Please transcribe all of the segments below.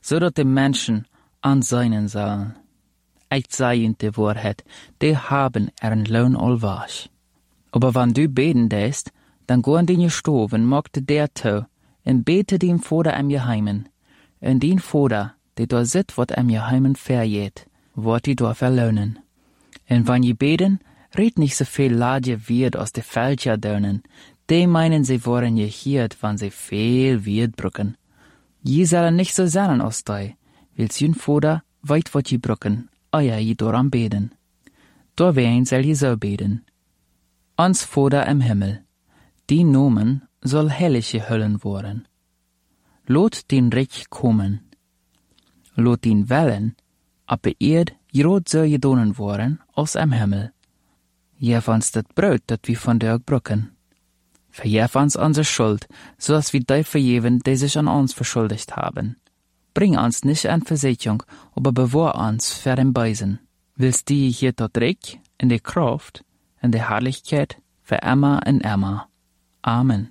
zodat de mensen aan zijnen zullen. Ik zei je de waarheid, die haben een loon alwaars. Aber wann du beten deest, dann go in je stoven, maak de deur toe, en bete dien Vader am Geheimen. En dien Vader, die daar zit wat am Geheimen verjeet, wordt die door verlonen. En wann je beten, red nicht so viel laatje wird aus de Fälscher dönen, die meinen sie worden gehiert, wann sie viel wird brücken. Je zullen nicht so sein aus dei, wils jün Vader weit wat je brücken, euer je door am beten. Door ween soll je so beten. Ons Vader im Himmel, die Nomen soll heilig gehüllen worden. Lot den Reich kommen. Lot den Wellen, ab der Erd grot so gedonen worden, aus im Himmel. Geef ons dat brood, dat wir von dir brücken. Vergeef uns unsere Schuld, so als wir die vergeben, die sich an uns verschuldigt haben. Bring uns nicht an Versicherung, aber bewahr uns vor dem Bösen. Willst du hier dort Reich, in der Kraft, in der Herrlichkeit, für immer und immer. Amen.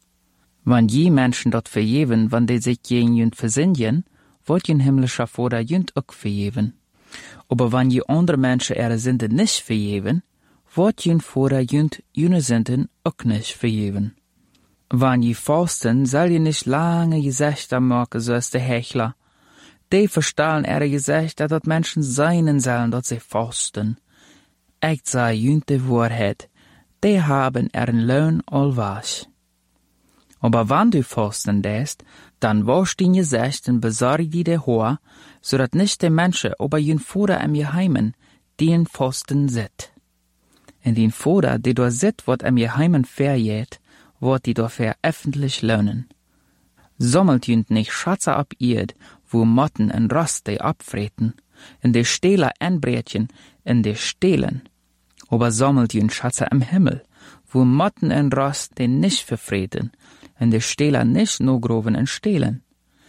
Wann je Menschen dort vergeben, wann die sich gegen jünd versündigen, wird jün himmlischer Vater jünd auch vergeben. Aber wann je andere Menschen ihre Sünden nicht vergeben, wird jün Vater jünd jüne Sünden auch nicht vergeben. Wann je fasten, soll je nicht lange Gesichter machen, so als der Hechler. Die verstehen ihre Gesichter, dass Menschen seinen sollen, dass sie fasten. Ich sage jünd die Wahrheit, die haben ihren Lohn allwasch. Aber wann du fasten lässt, dann wasch dein Gesicht und besorg dir die Haar, so dass nicht die Menschen, aber jün Vater im Geheimen, den Fasten sit. Und den Vater, der dort sit, wird im Geheimen verjäht, wird die dafür öffentlich lohnen. Sammelt jünd nicht Schatze ab Erd, wo Motten und Rost die abfreten, in die Stehler Anbrätchen, in die Stehlen. Aber sammelt jünd Schatze im Himmel, wo Motten und Rost die nicht verfreten, und die Stehler nicht nur groven und stehlen.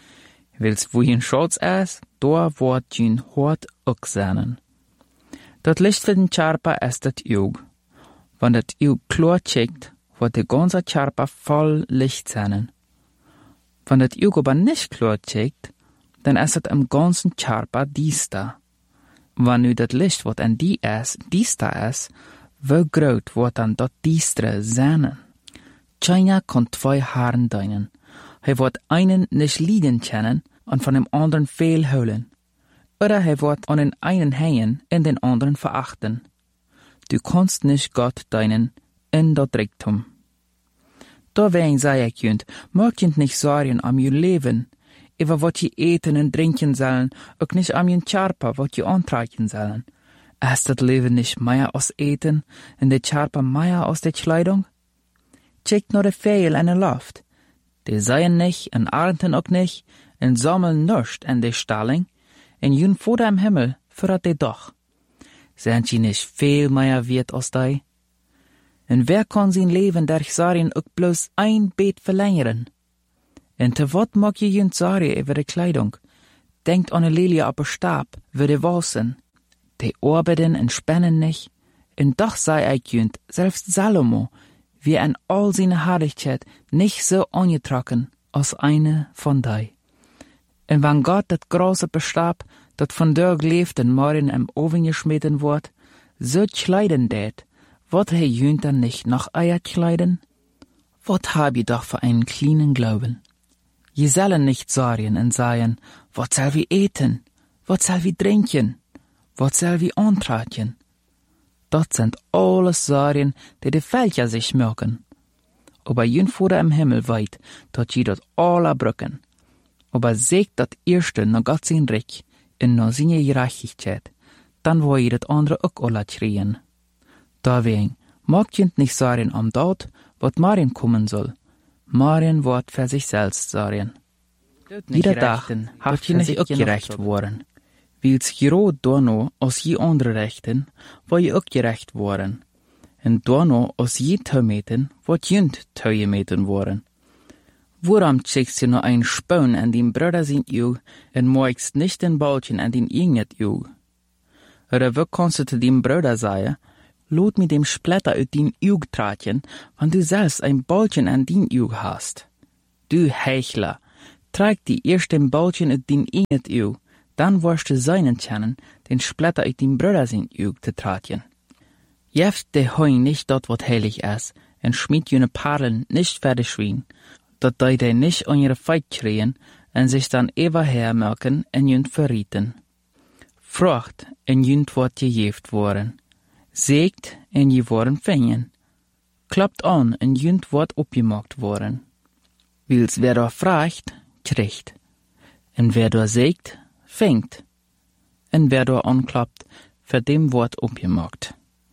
Wils wo jünd Schatz ist, da wird jünd Hort auch sein. Dat Licht für den Körper ist das Auge. Wenn das Auge klar checkt, wird der ganze Körper voll Licht sein. Wenn das Auge aber nicht klar checkt, dann ist es im ganzen Körper düster. Wenn nu das Licht, was an die ist, düster ist, wie groß wird dann das düstere sein? Keiner kann zwei Haaren deinen. Er wird einen nicht liegen können und von dem anderen viel holen. Oder er wird an den einen hängen und den anderen verachten. Du kannst nicht Gott deinen in das Reichtum. Dawein sei ich jünd, mögt jünd nicht sorgen am ihr Leben, über wat je eten und trinken sollen, auch nicht am jün Körper, wat je antragen sollen. Ist das Leben nicht mehr aus Eten und der Körper mehr aus der Kleidung? Checkt nur die Vögel in der Luft. Die seien nicht und ernten auch nicht und sammeln nichts in der Stalling, und jün Vater im Himmel führt die doch. Sind sie nicht viel mehr wert als die? Und wer kann sein Leben durch Sarien auch bloß ein Bett verlängern? Und te wat mag je jünd Sarien über die Kleidung? Denkt an eine Lilie ab Stab, würde wasen. Die arbeiten und spannen nicht. Und doch sei ich jünd, selbst Salomo, wie in all seine Herrlichkeit nicht so angetrocken als eine von die. Und wenn Gott das große Bestab, das von der geliebten Morgen im Ofen geschmitten wird, so kleiden det, wird er jünd dann nicht noch Eier kleiden? Wat hab je doch für einen kleinen Glauben? Je sollen nicht sorgen und sagen, wat soll wir eten, wat soll wir trinken, wat soll wir antragen? Das sind alles Sorgen, die Völker sich merken. Aber jün Vater im Himmel weit, dass je das alle brücken. Aber sägt das erste nach Gott sein Reich und nach seine Gerechtigkeit, dann wo je das andere auch alle kriegen. Deswegen, mag jünd nicht sorgen am Tod, wat morgen kommen soll. Morgen wird für sich selbst sorgen. Jeder Tag habt je nicht auch gerecht worden. Wils gerot dono aus je andere Rechten, wo je auch gerecht worden. Und dono aus je Taumeten, wird jünd Taumeten worden. Woran schickst du nur ein Spaun an den Bruder sein Auge und magst nicht den Ballchen an den eigenen Auge? Oder wo kannst du zu dem Bruder sagen, lot mit dem Splitter aus den Auge tragen, wenn du selbst ein Ballchen an den Auge hast? Du Heuchler, Streik die eerst den Baltjen uit dien enet uw, dan worst de seinen kennen, den Splitter uit dien Brüder zijn uw te traatjen. Jeft de hoin nicht dort wat heilig is, en schmied jene Perlen nicht fertig schwien, dat die nicht an ihre Feit kreen, en sich dann ever hermerken en jünt verrieten. Frucht en jünt wordt gejeft worden. Seegt en je worden vingen. Klappt an en jünt wordt opgemaakt worden. Wils wer da vraagt, kriegt. En wer da seegt, fängt. En wer da anklappt, für dem wordt opgemaakt.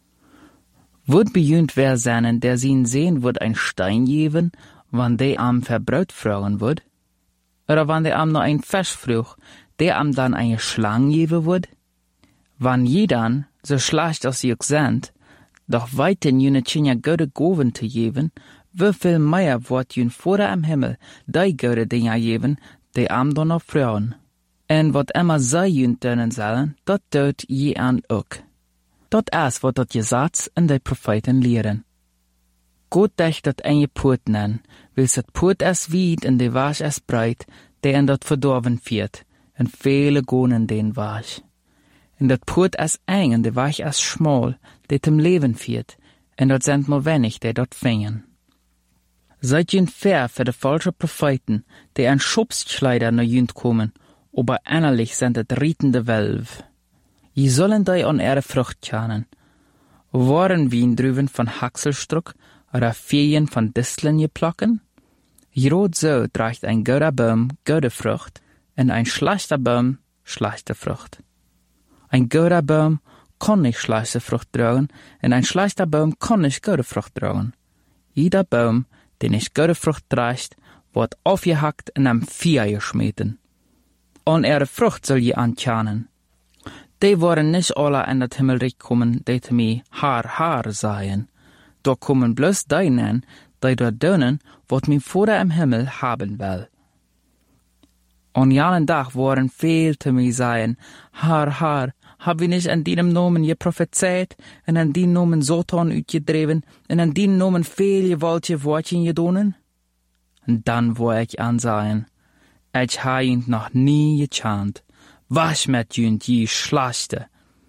Wud bejünt wer seinen, der zien sehen wird ein Stein geben, wann der am verbraut fragen wird? Oder wann der am noch ein Fisch fruch, der am dann eine Schlange geben wird? Wann je dann, so schlecht als sie auch sind, doch weiten jene Tschinja gute Goven zu geben, wie viel mehr wird jün vorder am Himmel die gute Dinge geben, die am dann noch fragen. En wat immer sei jün tönen sollen, dat tut je an ook. Dat is wat dat je Satz en de Propheten lehren. Gott dächt dat en je Poot nen, wils het Poot es wied en de Wasch es breit, de en dat verdorven viert, en viele gonen den Wasch. En dat Poot es eng en de Wasch es schmal, de tem Leben viert, en dat sind nur wenig, de dat vingen. Seid jün fair für de falsche Propheten, de en Schubstschleider na jünt kommen, aber innerlich sind het rietende Welv. Je sollen die an ihre Frucht kennen. Waren Wiendruven von Haxelstruck oder Feen von Disteln geplocken? Jrot so trägt ein guter Baum gute Frucht und ein schlechter Baum schlechte Frucht. Ein guter Baum kann nicht schlechte Frucht tragen und ein schlechter Baum kann nicht gute Frucht tragen. Jeder Baum, der nicht gute Frucht trägt, wird aufgehackt und am Feuer geschmeten. An ihre Frucht soll je ankennen. Die worden nicht alle in das Himmelreich kommen, die zu mir Haar seien. Da kommen bloß die nen, die dort dönen, wat mein Vater im Himmel haben will. An jenen Tag worden viel zu mir seien, Haar, hab ich nicht in deinem Namen geprophezeit, und in deinem Namen Satan uitgedreven, und in deinem Namen viel gewaltige Wortchen gedonen? Und dann wo ich ansahen, ich ha ihn noch nie gechant. Was met jünt je schlechte?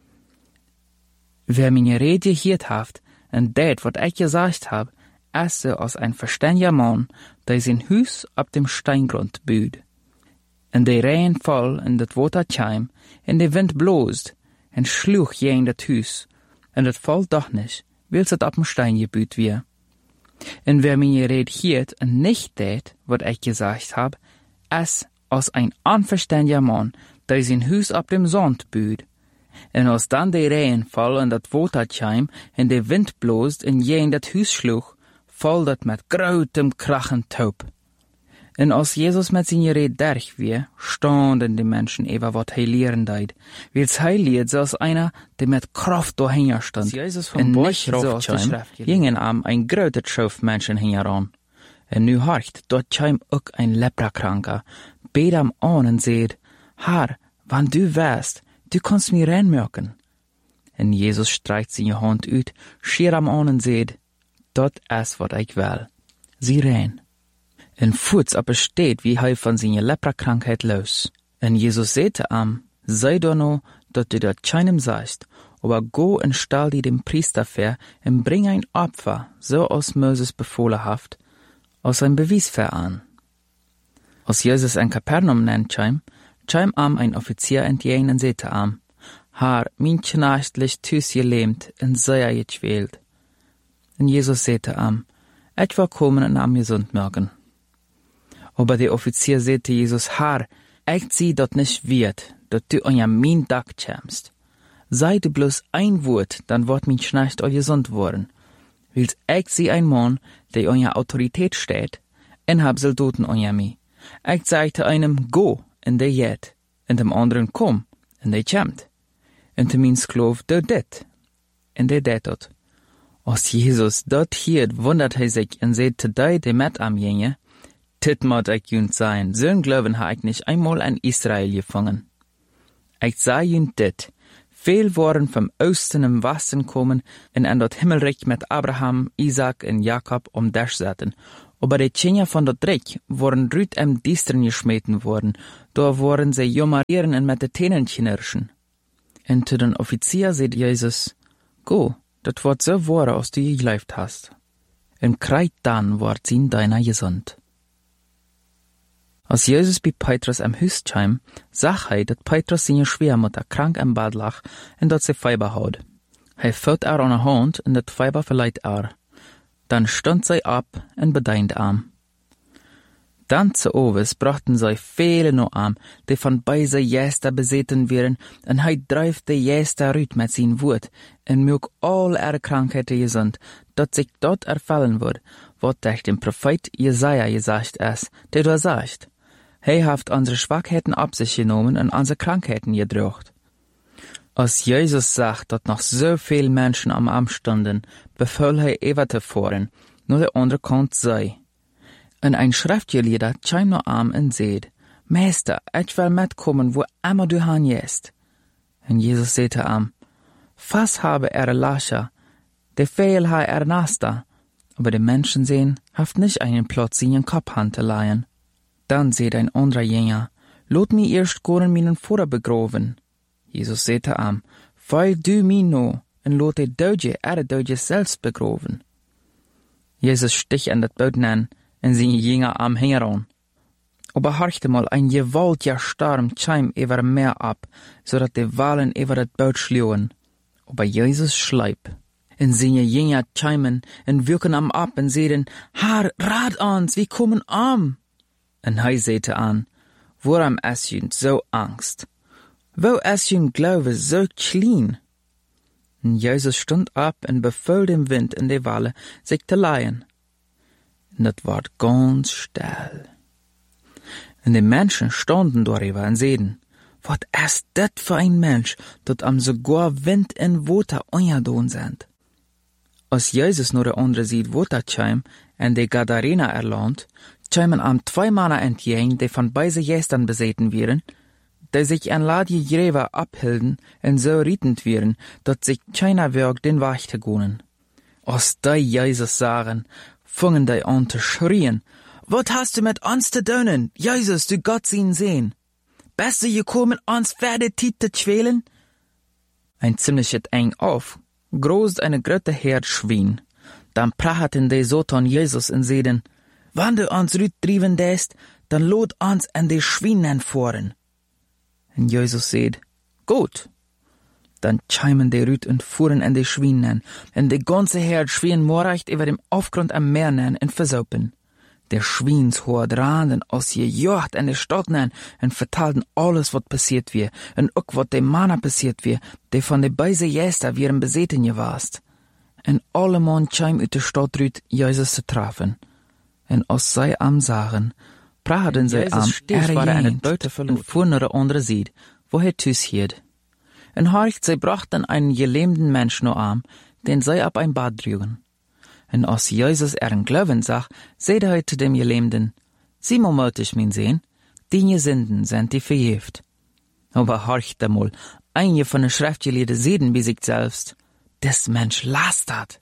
Wer meine Rede gehört haft, und dat, wat ich gesagt hab, ist so als ein verständiger Mann, der sein Hus ab dem Steingrund büht. Und der Regen voll in dat Water kam, und der Wind blost, und schlug je in dat Hus, und het fällt doch nicht, wils het ab dem Stein gebüht wir. Und wer meine Rede hört und nicht dat, wat ich gesagt hab, ist als ein unverständiger Mann, der sein Hus ab dem Sand büht. Und als dann der Regen fall und dat Water kam, und der Wind blost und je in dat Hus schlug, fall dat mit grautem Krachen taub. Und als Jesus mit seiner Rede durch war, standen die Menschen über wat hij lehren deed. Wils hij leert zoals einer, der mit Kraft dahinter stand. Jesus von Borch raufkam, gingen am ein grote Schof Menschen hingeran. Und nu harcht, dort kam ook ein Leprakranker, bet am an und seht, Herr, wann du wärst, du kannst mir reinmerken. Und Jesus streicht seine Hand uit, schier am an und seht, dort ist wat ich will. Sie rein. Und futs aber steht, wie hij von seiner Leprakrankheit los. Und Jesus sagte am, sei doch no, dat du dort keinem sagst, aber go und stell dir dem Priester vor und bring ein Opfer, so als Moses befohlen haft, als ein Beweis für an. Als Jesus in Kapernaum nennt kam am ein Offizier entgegen und sagte am, Herr, mein Knecht liegt tüs gelähmt und sehr gequält. Und Jesus sagte am, ich war kommen und am gesund merken. Aber der Offizier sagte Jesus, Herr, ich sieh dort nicht wird, dass du an mein Dach kämst. Sei du bloß ein Wort, dann wird mein Knecht all gesund worden. Wils ich sieh ein Mann, der an Autorität steht, und hab Soldaten an mich. Ich sagte einem, go, und der jet, und dem anderen, komm, und der kämmt. Und dem mein Sklav, der det, und der det dort. Als Jesus dort hielt, wundert er sich und sagt zu die, die mit am Jenge, Tit mod ich jünt sein, so'n Glauben ha ich nicht einmal in Israel gefangen. Ich sah jünt dit, Veel waren vom Osten en Westen komen en in dat Himmelreich met Abraham, Isaac en Jacob om dash zaten. Aber die Kinder von dat Reich waren ruut im Diestern geschmeten worden, da waren sie jommerieren en met de tenen knirschen. En zu den Offizier sagt Jesus, go, dat wordt so wahr, als du gelebt hast. En kreit dann wordt zien deiner gesund. Als Jesus bei Petrus am Huis kwam, zag hij dat Petrus zijn schwermutter krank im Bad lag en dat ze Fieber had. Hij vult haar aan de hand en dat Fieber verleiht haar. Dan stond zij op en bedeint hem. Dan zu overs brachten zij vele nog aan, die van bij zijn jester bezeten werden, en hij drijft de jester uit met zijn woord, en maakt al haar krankheden gezond, dat zich dat ervallen wordt, wat durch den Prophet Jesaja gesagt is, der da sagt, hij heeft onze Schwachheiten op zich genomen en onze Krankheiten gedrocht. Als Jesus sagt, dat nog zoveel Menschen am Arm stonden, befahl hij even te voeren, nur der andere Kant sei. En ein Schriftgelehrter kwam naar hem en zei, Meester, ik wil metkomen, wo immer du han jest. En Jesus sagte hem, was habe Lascher, de veel ha Nasta, aber die Menschen sehen, haft nicht einen Platz in ihren Kopf zu leihen. Dann seht ein anderer Jünger, lot mi erst goren meinen Vater begraven. Jesus sagte ihm, weil du mi no, en lot de Doge selbst begraven. Jesus stich an dat Boot an, en zijn Jünger am Hängeron. Aber horchte mal, ein gewaltiger Sturm kam über Meer ab, so dat de Walen über dat Boot schlugen. Aber Jesus schleip. En seine Jünger chimen en wirken am ab en zeiden, Herr, rat ons, wir kommen am. En hij zeite aan, waarom is jun so angst? Wo is jun glaube so klein? En Jesus stond op en befahl dem Wind en de Wale, sich te leien. En dat ward ganz still. En de Menschen stonden darüber en zeiden, wat is dit für ein Mensch, dat am sogar Wind en Water ongedaan sind? Als Jesus nur der andere sieht, Water kwam en de Gadarena erland, kwamen am 2 Männer entgegen, die von beise Gestern beseten wären, die sich an Ladje Gräber abhielten en so rietend wären, dat sich keiner wirkt den Weg zu gehen. Als die Jesus sahen, fingen die an zu schrien, wat hast du mit uns zu tun, Jesus, du Gott ihn sehen? Bist du gekommen, uns für die Zeit zu quälen? Ein ziemliches eng auf, groß eine große Herd Schwein. Dann prachten die Soton Jesus und seiden, wann du uns rüttrieben dest, dann lot uns an die Schweinen fahren. Und Jesus seht, gut. Dann chimen die Rüt und fuhren an die Schweinen, und die ganze Herd Schwein morrecht über dem Aufgrund am Meer nen und versaupen. Der Schweinshord randen aus je Jocht an die Stadt nen und vertalten alles, wat passiert wir, und auch wat dem Manna passiert wir, die von de beise Jester wieren beseten gewast. Und alle Mann chim uit de Stadt rüt, Jesus zu treffen. Und als zij am sahen, praten zij am ergehend und fuhren naar de andere Seite, wo hij thuis hield. Und horcht, zij brachten einen gelähmten Mensch nur am, den zij ab ein Bad drügen. Und als Jesus Glauben sah, sagte er zu dem Gelähmten, sieh mal mutig, mein Sehn, deine Sünden sind die verjäft. Aber horcht einmal, einige von den Schriftgelehrten sehen bei sich selbst, des Mensch lastert.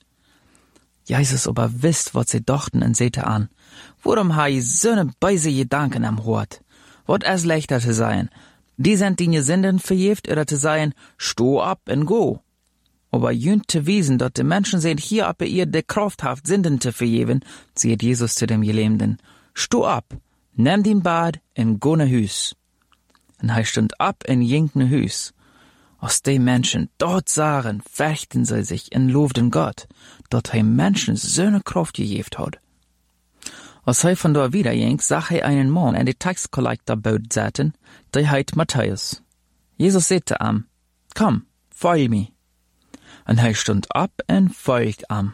Jesus aber wisst, was sie dachten und sagte an, warum ha ich so ne beise Gedanken am Hort? Wat es leichter zu sein, die sind deine Sünden verjäft, oder zu sein, steh ab und go. Aber jünt zu wiesen, dat de Menschen sind hier ab ihr de Kraft haft, Sünden zu vergeben, sieht Jesus zu dem Gelähmten, steh ab, nimm den Bad und go ne Hüs. Und er stund ab und ging ne Hüs. Als die Menschen dort sahen, fürchten sie sich und lobten Gott, dat er Menschen so ne Kraft gegeben hat. Als er von dort wieder ging, sah er einen Mann an die Taxkollektorboot sitzen, der heit Matthäus. Jesus sagte ihm, komm, folg mir. Und er stund ab und folgt ihm.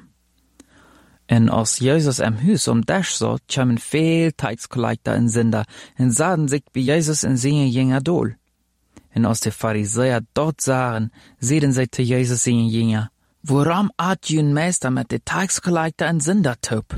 Und als Jesus am Hus um Dash sah, kamen viel Taxkollektor und Sünder und sahen sich bei Jesus in seine Jünger dol. Und als die Pharisäer dort sahen, sehen sie zu Jesus seine Jünger, warum hat jün Meister mit den Taxkollektor und Sünder taub?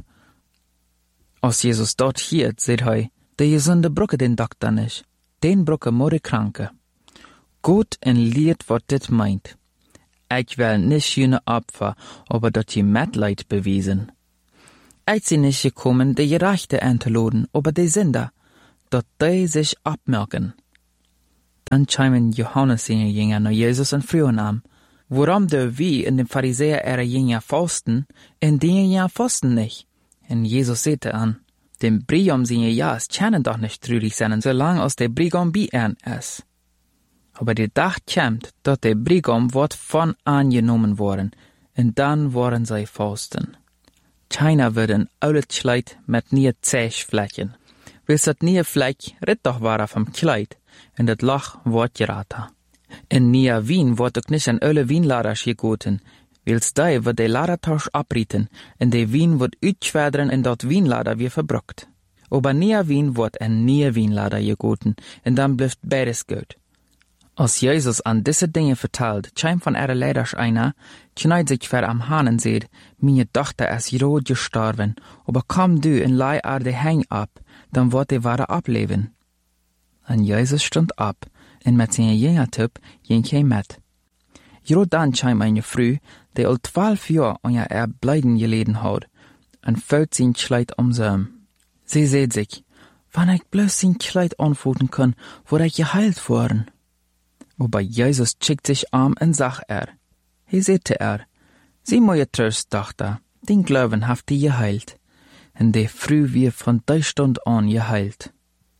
Als Jesus dort hielt, sagt er, die gesunde Brücke den Doktor nicht, den Brücke nur die Kranke. Gott en leert wat dit meint. Ik wil nicht jene Opfer, aber dat je Mitleid bewiesen. Ik sie nicht gekommen, die Gerechte einzuladen, aber die Sünder, dat die sich abmerken. Dann chimen Johannes seine Jünger nach Jesus und frühen an, warum der wie in den Pharisäer ihre Jünger fasten, in die Jünger fasten nicht. Und Jesus sagte an, dem Brigam seine Jas können doch nicht trürig sein, solange als der Brigam bei ihnen ist. Aber der Tag kommt, dass der Brigam wird von angenommen worden, und dann wollen sie fasten. Keiner wird ein altes Kleid mit nie Zechflecken. Wils dat nie Fleck rit doch war vom Kleid, und dat Loch wird geraten. In nie Wien wird auch nicht an alle Wienladers gegoten, wils die wird der Ladertausch abrieten, und der Wien wird uitschwerderen in dat Wienlader wie verbruckt. Aber nie Wien wird ein nie Wienlader gegoten, und dann bleibt beides gut. Als Jesus an diese Dinge vertelt, scheint von ihrer Leiders einer, kneit sich ver am Hahn seht, meine Tochter ist rot gestorben, aber komm du in leih de Häng ab, dann wird die Ware ableben. Und Jesus stund ab, und mit seinen Jüngertyp ging er mit. Jero dann scheint eine Frau, die al 12 Jahre an ihr Erbleiden geleden hat, und fällt sein Kleid umsam. Sie seht sich, wann ich bloß sein Kleid anfoten kann, wurde ich geheilt worden. Aber Jesus schickt sich an und sagt Hier sagte sieh meine Tröst, Tochter, den Glauben haft die geheilt. Und der Früh wir von der Stunde an geheilt.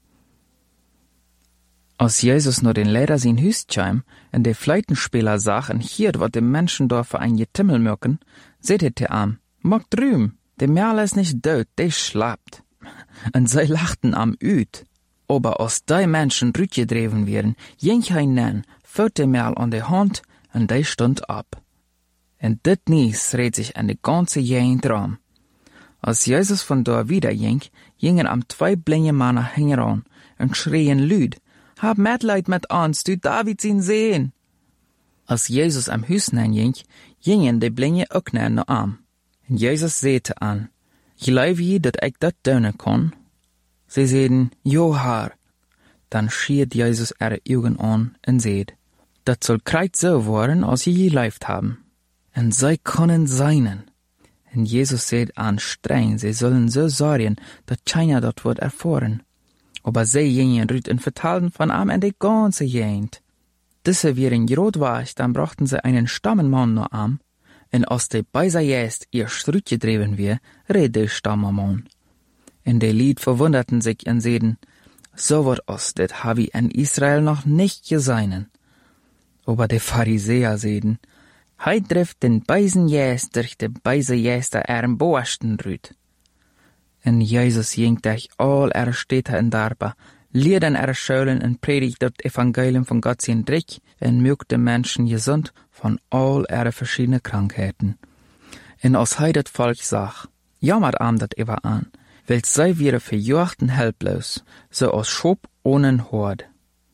Als Jesus nur den Lehrer sein Hüst kam und der Fleitenspieler sah und hiert, was dem Menschen da für ein Getimmel mögen, sagte er am, mag drüben, der Merl ist nicht död, der schlapt. Und sie lachten am Üt. Aber als die Menschen rütgedreven werden, ging ein nen, führte Merl an der Hand, und der stund ab. Und dit Nies redet sich an die ganze Gegend rum. Als Jesus von da wieder ging, gingen am 2 blinde Männer heran und schrien lüd, hab Mitleid mit uns, du David ihn sehen. Als Jesus am Hüsen ging, gingen die blinde auch nach am. Und Jesus sagte an, glaub je, dat ich dat tun kann? Sie sagten, jo Herr. Dann schiert Jesus ihre Augen an und sagt, dat soll kreuz so worden, als sie gelebt haben. Und sie können seinen. Und Jesus sagt an streng, sie sollen so sorgen, dat keiner dort wird erfahren. Aber sie gingen rüt und vertalten von am in die ganze Gegend. Diese wären gerot war, dann brachten sie einen Stammenmann noch am, und als die Beiser jetzt ihr Strüt gedreven wir, red der Stammenmann. Und die Lied verwunderten sich und sagten, so wird os, das hab ich in Israel noch nicht gesehen. Aber die Pharisäer sagten, heit trifft den Beisen jäst durch die Beise jäster ihren Borsten rüt. Und Jesus ging durch all ihre Städte in Darba, lehrten ihre Schulen und predigt das Evangelium von Gott sein Drick und mögte Menschen gesund von all ihre verschiedenen Krankheiten. Und als das Volk sah, jammert am dat Eva an, weil sie wieder verjocht und helplos, so als Schub ohne Hort.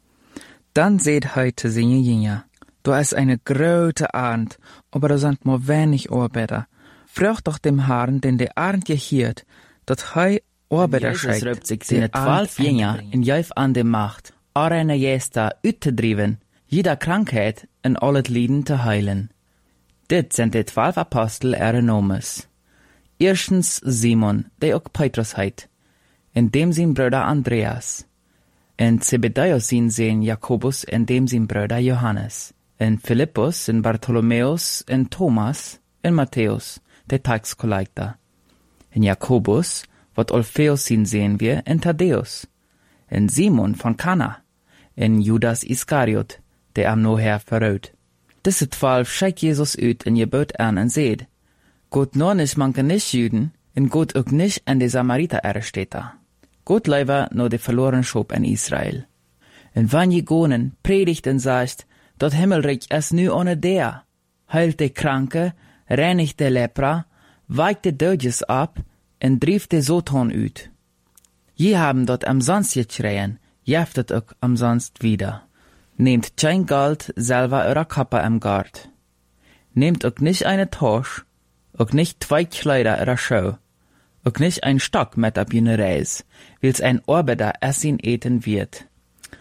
Dann seht heute seine Jünger, du ist eine große Arend, aber da sind nur wenig Arbeiter. Frag doch dem Herrn, den der Arend gehiert, dat hij Arbeiter schickt, Jesus sich seine 12 Jünger in Jef an der Macht, eine Jester uitzudriven, jeder Krankheit in alle Lieden zu heilen. Dit sind die 12 Apostel ihre Nomes. Erstens Simon, der auch Petrus heit, in dem sein Bruder Andreas, in Zebedäus sein Sohn Jakobus, in dem sein Bruder Johannes, in Philippus, in Bartholomäus, in Thomas, in Matthäus, der Taxkollektor, in Jakobus, wat Alpheus sein sehen wir, in Thaddäus, in Simon von Kana, in Judas Iskariot, der am Noher verrät. Diese 12 schickt Jesus uit in Gebot an und seht, Gott nur nicht manke nicht Jüden, und Gott auch nicht an die Samariter Städte. Gott leiber nur die verlorenen Schop in Israel. Und wann je gonen, predigt und sagt, dat Himmelreich ist nu ohne der, heilt die Kranke, reinigt die Lepra, weicht die Dödjes ab, und drieft die Soton uit. Je haben dort umsonst geschreien, jeftet auch umsonst wieder. Nehmt kein Geld selber eurer Kappe im Gart. Nehmt auch nicht eine Tasche, auch nicht 2 Kleider ihrer Schau, auch nicht ein Stock mit ab jene Reis, wils ein Arbeiter essen eten wird.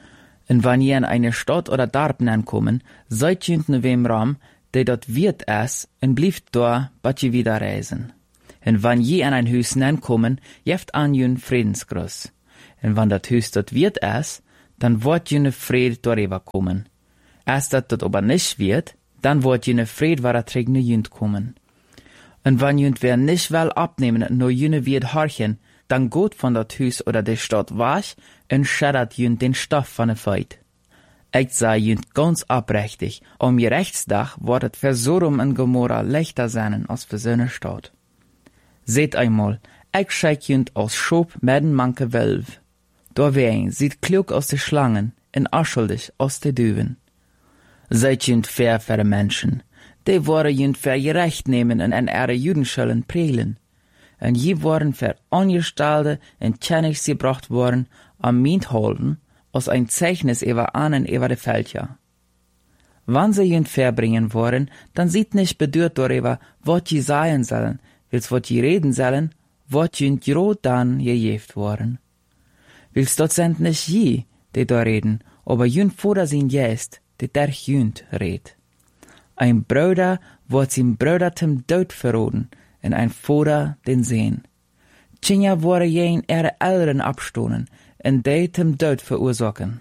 Und wenn ihr in eine Stadt oder Dorp kommen, seid jünt ne wem ram, der dort wird es, und blieft da, bat je wieder reisen. Und wenn je an ein Hus kommen, jeft an jün Friedensgruß. Und wenn dat Hus dort wird es, dann wird jüne Fried darüber kommen. Erst dat dort aber nicht wird, dann wird jüne Fried war trägne jünt kommen. Und wenn jünt wer nicht will abnehmen, nur jüne wird horchen, dann geht von dat Hus oder der Stadt wasch und schädert jünt den Stoff von der Feit. Ich sei jünt ganz abrechtig, je Rechtsdach wordet für Sodom und Gomorra leichter sein als für seine Stadt. Seht einmal, ich schick jünt aus Schop mit den manke Wölf. Da wen sieht klug aus de Schlangen und aschuldig aus de Düven. Seid jünt fair für de Menschen, die worden jünt für gerecht nehmen und an ihre Judenschulden prelen. Und je worden für Angestellte in Kenntnis gebracht worden, am Mint halten, als ein Zeichnis über ahnen über de Fälscher. Wann sie jünt verbringen wollen, dann sieht nicht bedürft darüber, wat je sagen sollen, wils wat je reden sollen, wat jünt grot dann gejeft worden. Wils dort sind nicht je, die da reden, aber jünt vor sin jest, die der jünt red. Ein Bruder wird sein Bruder zum Tod verroden, und ein Vater den Sehen. Tschinja wurde jen ihre Eltern abstohlen, und die zum Tod verursachen.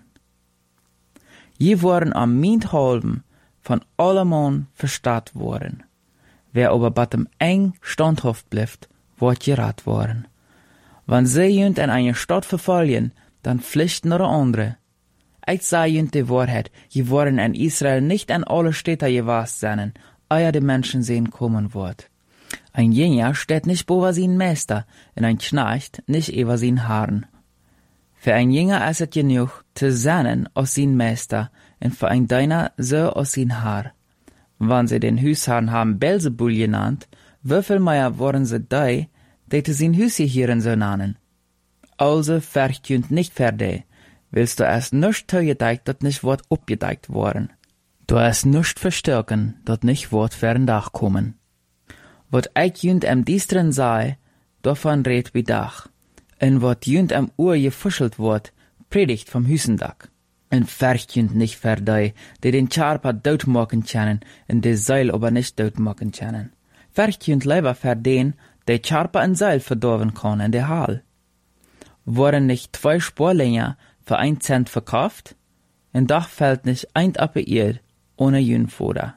Je worden am Mint halben von allemann verstaat worden. Wer aber batem eng standhaft bleibt, wird gerat worden. Wenn sie jünt in eine Stadt verfallen, dann pflichten oder andere. Ich sage jünt die Wahrheit, je worden in Israel nicht an alle Städte gewast sein, ehe die Menschen sehen kommen wird. Ein Jünger steht nicht über sein Meister, und ein Knecht nicht über sein Haaren. Für ein Jünger ist es genug, zu sein aus sein Meister, und für ein Diener so aus sein Haar. Wenn sie den Husherrn haben Belzebul genannt, wieviel mehr waren sie die zu sein Hüsehirn so nennen? Also verjünt nicht für die, willst du erst nicht zugedeckt, dat nicht wird abgedeckt worden. Du erst nicht verstärken, dat nicht wird fern Dach kommen. Wat ich jünt am diestren sei, davon red wie Dach. Und wat jünt am Uhr gefuschelt wird, predigt vom Hüsendach. Und verjünt nicht für die den Charper dort machen können, und die Seil aber nicht dort machen können. Verjünt lieber für den, der Charper ein Seil verdorben kann in der Hall. Wurden nicht 2 Sporlinger für 1 Cent verkauft? Und doch fällt nicht ein Appeir ohne Jünfoder.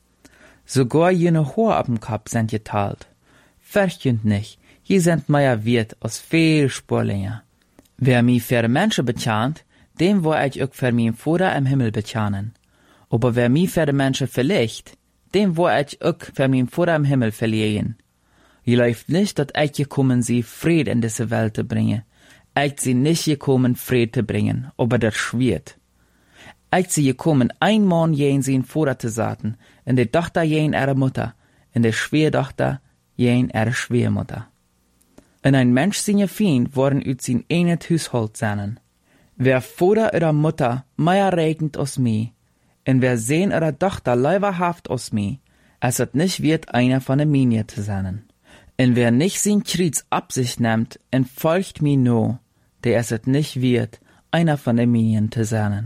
Sogar jene Hohe ab dem Kopf sind geteilt. Verjünt nicht, je sind mehr wert als viel Sporlinger. Wer mich für Menschen betjant, dem wo ich auch für mein Vater im Himmel betjanen. Aber wer mich für Menschen verlegt, dem wo ich auch für mein Vater im Himmel verliehen. Je läuft nicht, dass ich gekommen sie Fried in diese Welt zu bringen. Ich sie nicht gekommen Fried zu bringen, aber das schwert. Ich sie gekommen ein Mann jen sein Vater zu saten, in die Tochter jen ihre Mutter, in die Schwiegertochter jen ihre Schwiegermutter. Und ein Mensch seine Feind worden ut sein einet Haushalt seinen. Wer Vater oder Mutter mehr regnet als mir, und wer Sohn oder Tochter leiberhaft als mir, als es nicht wird einer von der Mine zu sein. Und wer nicht sein Kreuz ab sich nimmt und folgt mir nur, der es nicht wird, einer von der Minen zu sein.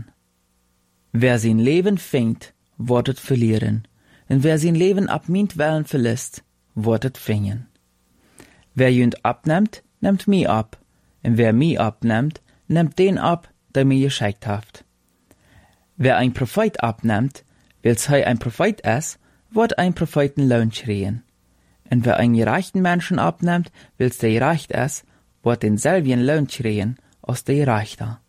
Wer sein Leben fängt, wird es verlieren, und wer sein Leben ab mintwillen verlässt, wird es finden. Wer jünd abnimmt, nimmt mich ab, und wer mich abnimmt, nimmt den ab, der mir geschickt hat. Wer ein Prophet abnimmt, weil's ein Prophet ist, wird ein Propheten Lohn schreien. Und wer einen gerechten Menschen abnimmt, weil's der gerecht ist, wird denselben Lohn schreien, als der Gerechte.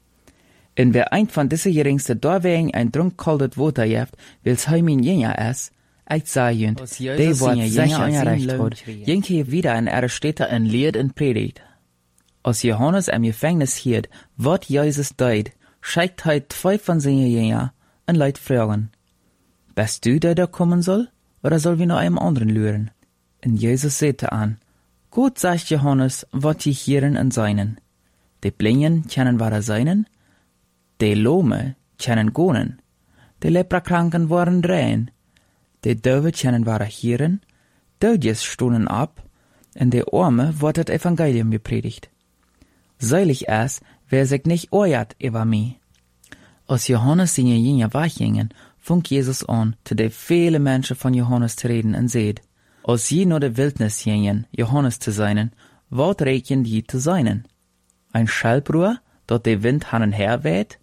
Und wer ein von diese geringste Dorwegen ein Trunk kaltes Wasser jeft, weil's mein Jünger ist, ich sage jünd, der wird sicher angerecht hat, jinke wieder in ihre Städte ein Lied und predigt. Als Johannes im Gefängnis hielt, wat Jesus deut, schickt heut 2 von seinen Jüngern und Leute fragen, bist du der kommen soll, oder soll wir noch einem anderen lüren? Und Jesus sagte an, gut, sagt Johannes, wat die Hieren und seinen. Die Blinden kennen wahre seinen, die Lahme kennen gonen, die Leprakranken waren rein, die Döwe kennen wahre Hieren, Dödjes stohlen ab, und die Arme wird das Evangelium gepredigt. Seilig ist, wer sich nicht ärgert über mich. Als Johannes seine Jünger weggingen, fing Jesus an, zu den vielen Menschen von Johannes zu reden und seht, als je naar de Wildnis gingen, Johannes zu seinen, wat reken je zu seinen? Ein Schalbroer, dat de Wind han en her weht?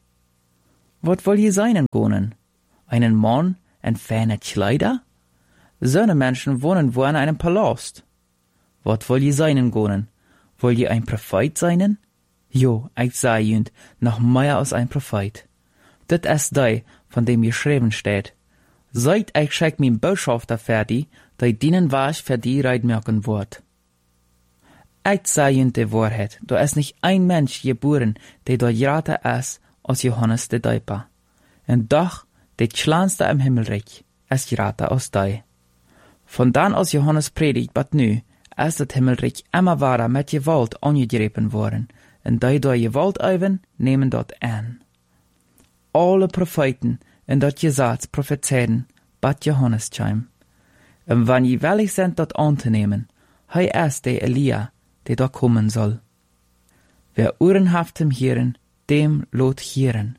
Wat will je seinen gonen? Einen Mann en feine Kleider? Söne Menschen wohnen wo in einem Palast. Wat will je seinen gonen? Will je ein Prophet seinen? Jo, ich sag jünd, noch mehr als ein Prophet. Dit ist die, von dem geschrieben steht. Seit ich schick mein Botschafter fertig, die dienen was für die reitmerken wird. Ich sag jünd die Wahrheit, da ist nicht ein Mensch geboren, der da grater ist, als Johannes der Däuper. Und doch, der kleinste im Himmelreich, ist grater als die. Von dann als Johannes predigt, bat nu, ist das Himmelreich immer wahrer mit Gewalt angegriffen worden, und die da Gewalt üben, nehmen dort an. Alle Propheten in dat Gesetz prophezeien, bat Johannes chim. Und wann je willig sind, dat anzunehmen, hei ist der Elia, der da kommen soll. Wer Ohren haft im Hören, dem lot hören.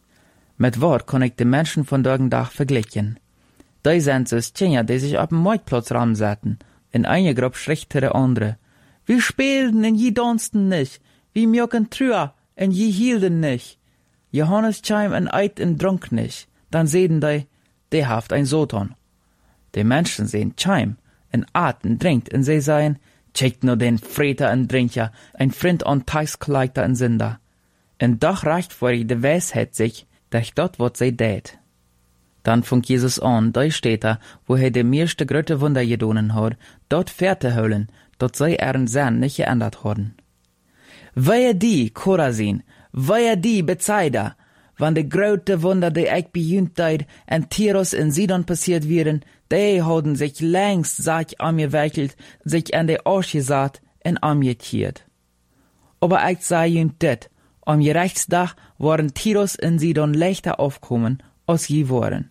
Mit Wort kann ich die Menschen von Dach vergleichen. Die sind so Kinder, die sich auf dem Marktplatz ramsetzen, in eine Gruppe schricht der andere. Wir spielten und je dansten nicht, wir mjöken trüa und je hielten nicht. Johannes chim en eit en dronk nicht, dann sehen die haft ein Soton. Die Menschen sehen chim, en at en drinkt, en sie sagen, checkt nur den Freter en Drinker, ein Freund an Teiskleiter en Sünder. En doch reicht vor ihr de Weisheit sich, durch dort wat sie tät. Dann fängt Jesus an, da steht wo de meiste gröte Wunder gedonen hat, dort Fährte holen, dort sei Sinn nicht geändert worden. Wehe die, Chorazin, wehe die Bethsaida, wann de grote Wunder, die ich bejunt deid, en Tiros in Sidon passiert wären, die hadden sich längst Sack angewickelt, sich an de Arsch gesaat en angekiert. Aber ich sag junt dit, am Gerechtsdach waren Tiros in Sidon leichter aufkommen, als je waren.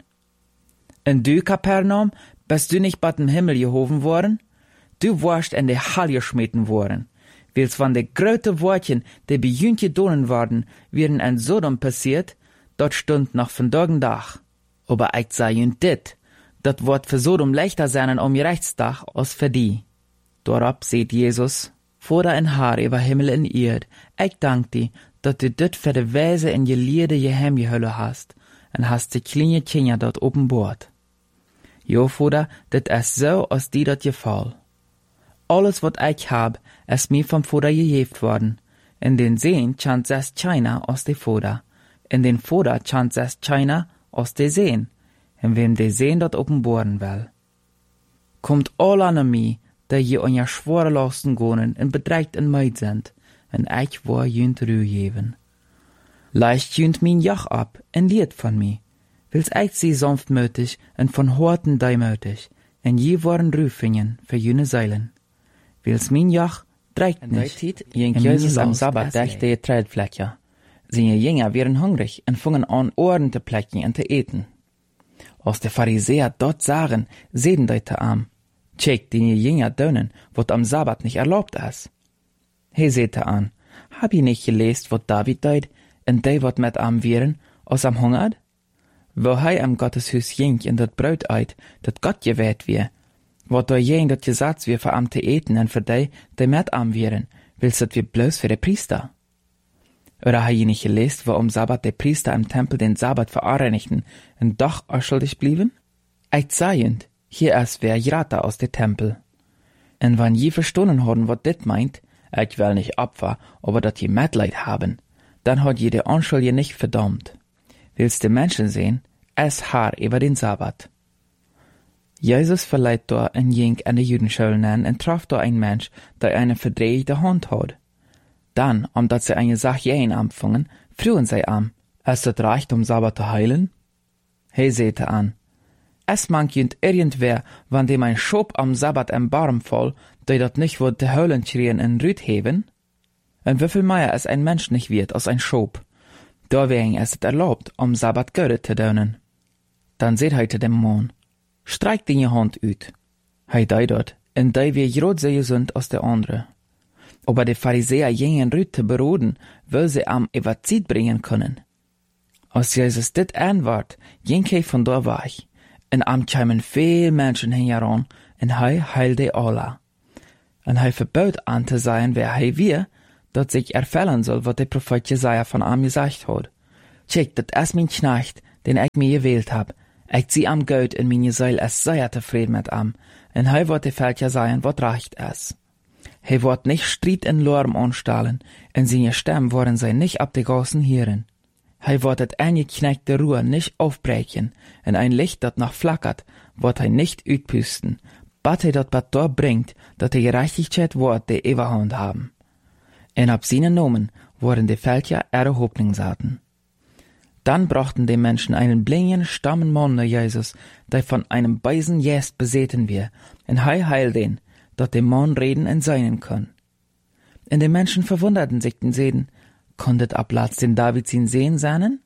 Und du, Kapernaum, bist du nicht bei dem Himmel gehoben worden? Du warst in de Hall geschmeten worden. Weils van de grote Wortchen, die bejunt gedonen worden, wären in Sodom passiert, dort stund noch von Dach. Aber ich sag junt dit, dat wird für Sodom leichter sein am Gerechtsdach als für die. Dorab seht Jesus, Vater in Haar über Himmel und Erd, ich dank dir, dat du dit für de Weise in je Liede geheim gehüllen hast, und hast die kleine Kinder dort openbord. Jo, Vater, dit ist so, als die dat gefall. Alles, wat ich hab, ist mir vom Vater gegeben worden. In den Seen chant es China aus de Vater. In den Vater chant es China aus de Seen. In wem de Seen dort openboren will. Kommt all an mir, der je an ja schwere Lasten gonen und bedreigt en Meid sind, en ich war jünt Ruhe geben. Leicht jünt min Joch ab, en lied von mi. Wils ich sie sanftmütig en von Horten deimütig, en je waren Rüfingen für jüne Seilen. Wils min Joch dreigt nicht. Jink Jesus am Sabbat dächte je Trädfläche. Seine Jünger wären hungrig und fingen an, Ohren zu plecken und zu eten. Als die Pharisäer dort sahen, sehen deute am. Check die Jünger dönen, wat am Sabbat nicht erlaubt ist. He sehte an, hab ich nicht gelesen, wat David deut, und die wat mit am wären, aus am hungert? Wo hei am Gotteshus jink in dat Brot eit, dat Gott gewählt wie, wat da jen dat Gesetz wie für am te eten und für die mit am wären, willst dat wir bloß für de Priester? Oder hei nicht gelesen, wo am Sabbat de Priester im Tempel den Sabbat vereinigten und doch schuldig blieben? Ich sehend, hier ist wer Jrata aus de Tempel. Und wann je verstonnen haben, wat dit meint, ich will nicht Opfer, aber dat je Mitleid haben, dann hat jede Anschuldige nicht verdammt. Willst du Menschen sehen, es Haar über den Sabbat. Jesus verleiht da ein Jink an der Judenschule nennen und traf da ein Mensch, der eine verdrehte Hand hat. Dann, omdat sie eine Sache jähen anfangen, frühen sie an, es das reicht, Sabbat zu heilen? He sehte an, es mangt irgendwer, wann dem ein Schop am Sabbat im Barm fall, der dat nicht wird de Heulen schrien in Rüd heben? Und wieviel mehr es ein Mensch nicht wird als ein Schop? Da wegen es erlaubt, am Sabbat Göre zu dönen. Dann seht heute dem Mann, streik die Hand ut. Hei dei dort, und dei wie grot sehr gesund als der andere. Aber die Pharisäer gingen Rüd zu beroden, weil sie am Evazid bringen können. Als Jesus dit antwoord, ging hij van daar weg. En am kwamen veel mensen heen en hij heilde alle. En hij verbood aan te zeggen wer hij weer, dat zich erfüllen soll, wat de profeet Jesaja van am gezegd had. Kijk, dat is mijn knecht, den ik mir gewählt hab. Ik zie am Gott in meine Seele es sehr tevreden mit am, en hij wordt de Veltje zeggen wat recht is. Hij wordt nicht Streit en Lärm anstellen, en seine Stimmen worden zij nicht ab de Gassen hören. Hij wordt het eingekneckte Ruhe nicht aufbrechen, en ein Licht dat noch flackert, wordt hij nicht uitpusten, bat hij dat dort bringt, dat de Gerechtigkeit wordt de Eberhand haben. En ab seinen Namen worden de Veltje ihre Hoffnung saten. Dann brachten die Menschen einen blinden, stammen Mann nach Jesus, der von einem Beisen Jäst beseten wir, und heil den, dat der Mann reden und seinen kann. Und die Menschen verwunderten sich den Seden, konntet ablatz den David sin sehen seinen?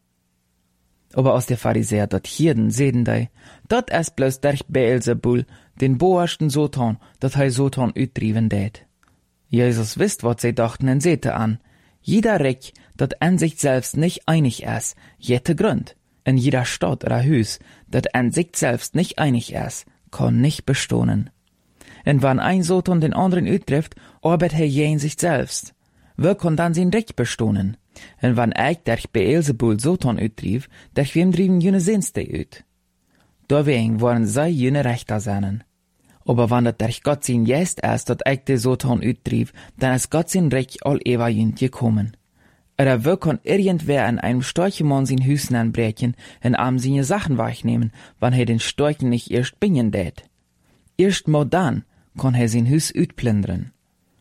Aber aus der Pharisäer dat Hirden seden dei, dat es bloß durch Beelzebul, den boersten Sotan, dat hei Sotan uitdriven deed. Jesus wisst, wat sie dachten, und sehte an, jeder Reck, dat an sich selbst nicht einig ist, jette Grund. In jeder Stadt oder Hüs, dat an sich selbst nicht einig ist, kann nicht bestohnen. Und wann ein Soton den anderen uittrifft, arbeitet er je in sich selbst. Wer kann dann sein Recht bestohnen? Und wann ich durch Beelzebul Soton uittrief, durch wem drieben jene Sinste uit? Deswegen waren sei jene Rechter seinen. Aber wann dat durch Gott sein Jest ist, dat ich de Soton uittrief, dann ist Gott sein Recht all ewig jünd gekommen. Oder wer kann irgendwer an einem Storchemann sein Hüsen anbrechen und am seine Sachen wegnehmen, wann er den Storchen nicht erst bingen tät? Erst mal dann kann er sein Hüs utplündern.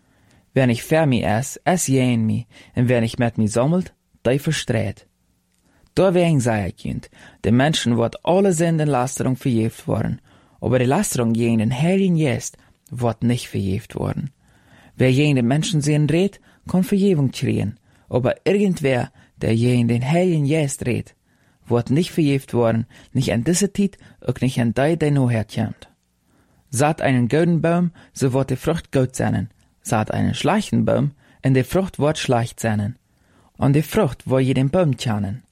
Wer nicht für mich ist, es jähen mich, und wer nicht mit mir sammelt, der verstreht. Deswegen sei ich jünd, den Menschen wird alle Sünden Lasterung verjäft worden, aber die Lasterung gegen den Heiligen Geist wird nicht verjäft worden. Wer gegen den Menschen sehen dreht, kann Verjähung kriegen, aber irgendwer, der gegen den Heiligen Geist dreht, wird nicht verjäft worden, nicht an diese Zeit, auch nicht an der noch herkommt. Saat einen gouden Baum, so wird die Frucht gut sein. Saat einen schlechten Baum, und die Frucht wird schlecht sein. Und die Frucht wird je den Baum kennen.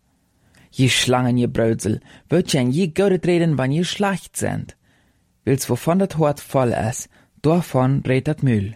Je Schlangen, je Brösel, wird je an je gut reden, wann je schlecht sind. Wils wovon das Hort voll ist, davon redet das Müll.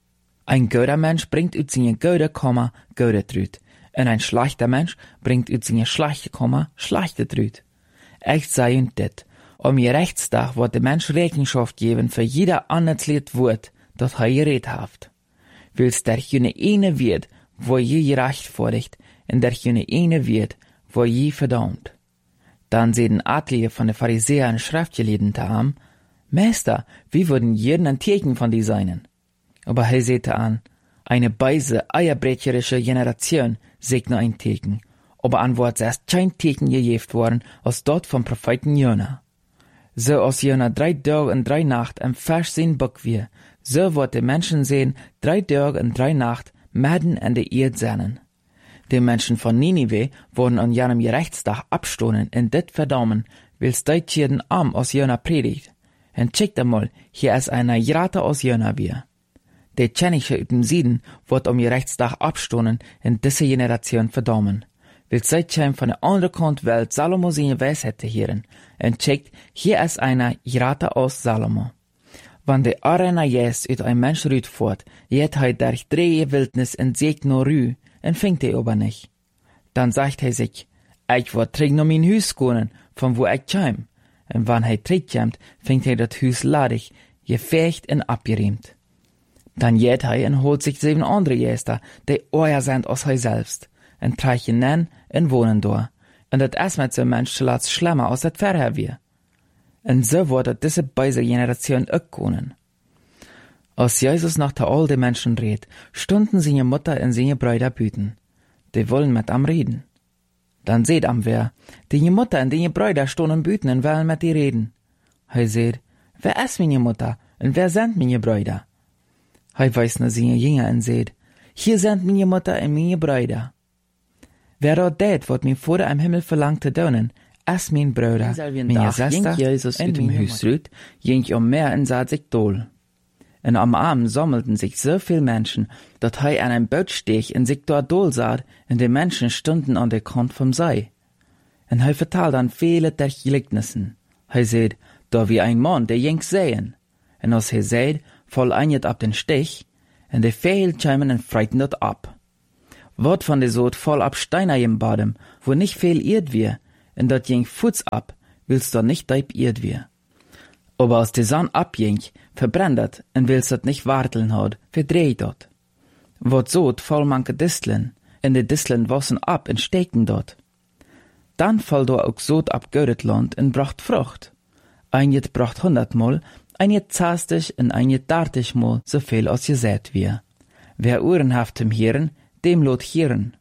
Ein guter Mensch bringt ut seine gute Komma gute Trüt, und ein schlechter Mensch bringt ut seine schlechte Komma schlechte Trüt. Ich sei und dit, je Rechtstag wird der Mensch Rechenschaft geben für jeder anerklärt Wort, das er geredet haft. Wils der jene eine wird, wo je gerechtfertigt, und der jene eine wird, wo je verdammt. Dann sehen etliche von den Pharisäern Schriftgelehrten haben, Meister, wie würden jeden ein Teken von die seinen? Aber er sehte an, eine beise, eierbrecherische Generation sägt nur ein Teken, aber an wird erst kein Teken gejeft worden, als dort vom Propheten Jona. So als Jona 3 Tage und 3 Nacht am Fisch sein Bock wir, so wird die Menschen sehen 3 Tage und 3 Nacht mitten in der Erde sein. Die Menschen von Ninive wurden an jenem Gerechtstag abstohnen und dit verdammen, wils die Tierden arm aus Jona predigt. Und checkt einmal, hier ist einer Jrata aus Jona wir. Der Tschenische ut dem Süden wird Gerechtstag abstohnen und diese Generation verdammen. Will seitdem von der anderen Kant Welt Salomo seine Weisheit hören. Und checkt, hier ist einer Jrata aus Salomo. Wann der Arena jest ut ein Mensch rüt fort, jet hei durch 3 Wildnis und sägt nur Rü, und fängt er aber nicht. Dann sagt er sich, ich wird träg noch mein Hüs gehen, von wo ich käm. Und wann er trägt, fängt er das Hüs ladig, gefecht und abgeriemt. Dann jet er und holt sich 7 andere Jäster, die euer sind aus he selbst, und treichen nen und wohnen da. Und das ist mit so ein Mensch zuletzt schlimmer aus das Verher wir. Und so wurde diese beise Generation auch gehen. Als Jesus nach der all den Menschen redet, stunden seine Mutter und seine Brüder büten. Die wollen mit am reden. Dann seht am wer, die Mutter und die Brüder stunden büten und wollen mit die reden. He seht, wer ist meine Mutter und wer sind meine Brüder? He weiß nur seine Jünger und seht, hier sind meine Mutter und meine Brüder. Wer dort det, wird mir vor am Himmel verlangt zu tun, als mein Bruder, meine Schwester Jesus und dem Hüsrüt, ging mehr und sah sich dohl. Und am Abend sammelten sich so viele Menschen, dass er an einem Boot steg und sich dort dohl sah, und die Menschen stunden an der Kant vom See. En hij vertaalt dan vele der gelijknissen. Hij zei, da wie ein Mann, der jenk sehen. En als hij zei, val einjet ab den Stich, en de Vögel chimen en freiten dat ab. Wat van de soort val ab Steiner im Badem, wo nicht viel irrt wir, en dat jenk Fuß ab, willst da nicht deib irrt wir. Aber als de Sand abjenk, verbrennt dat, en willst dat nicht warteln haut, verdreht dat. Wat soot val manke Disteln, en de Disteln wassen ab en steken dort. Dan val do ook soot ab Göret Land en bracht Frucht. Einjet bracht 100-mal, einjet 60 en einjet 30-mal zoveel als je zet wie. Wer Ohren haft hem Hieren, dem lot Hieren.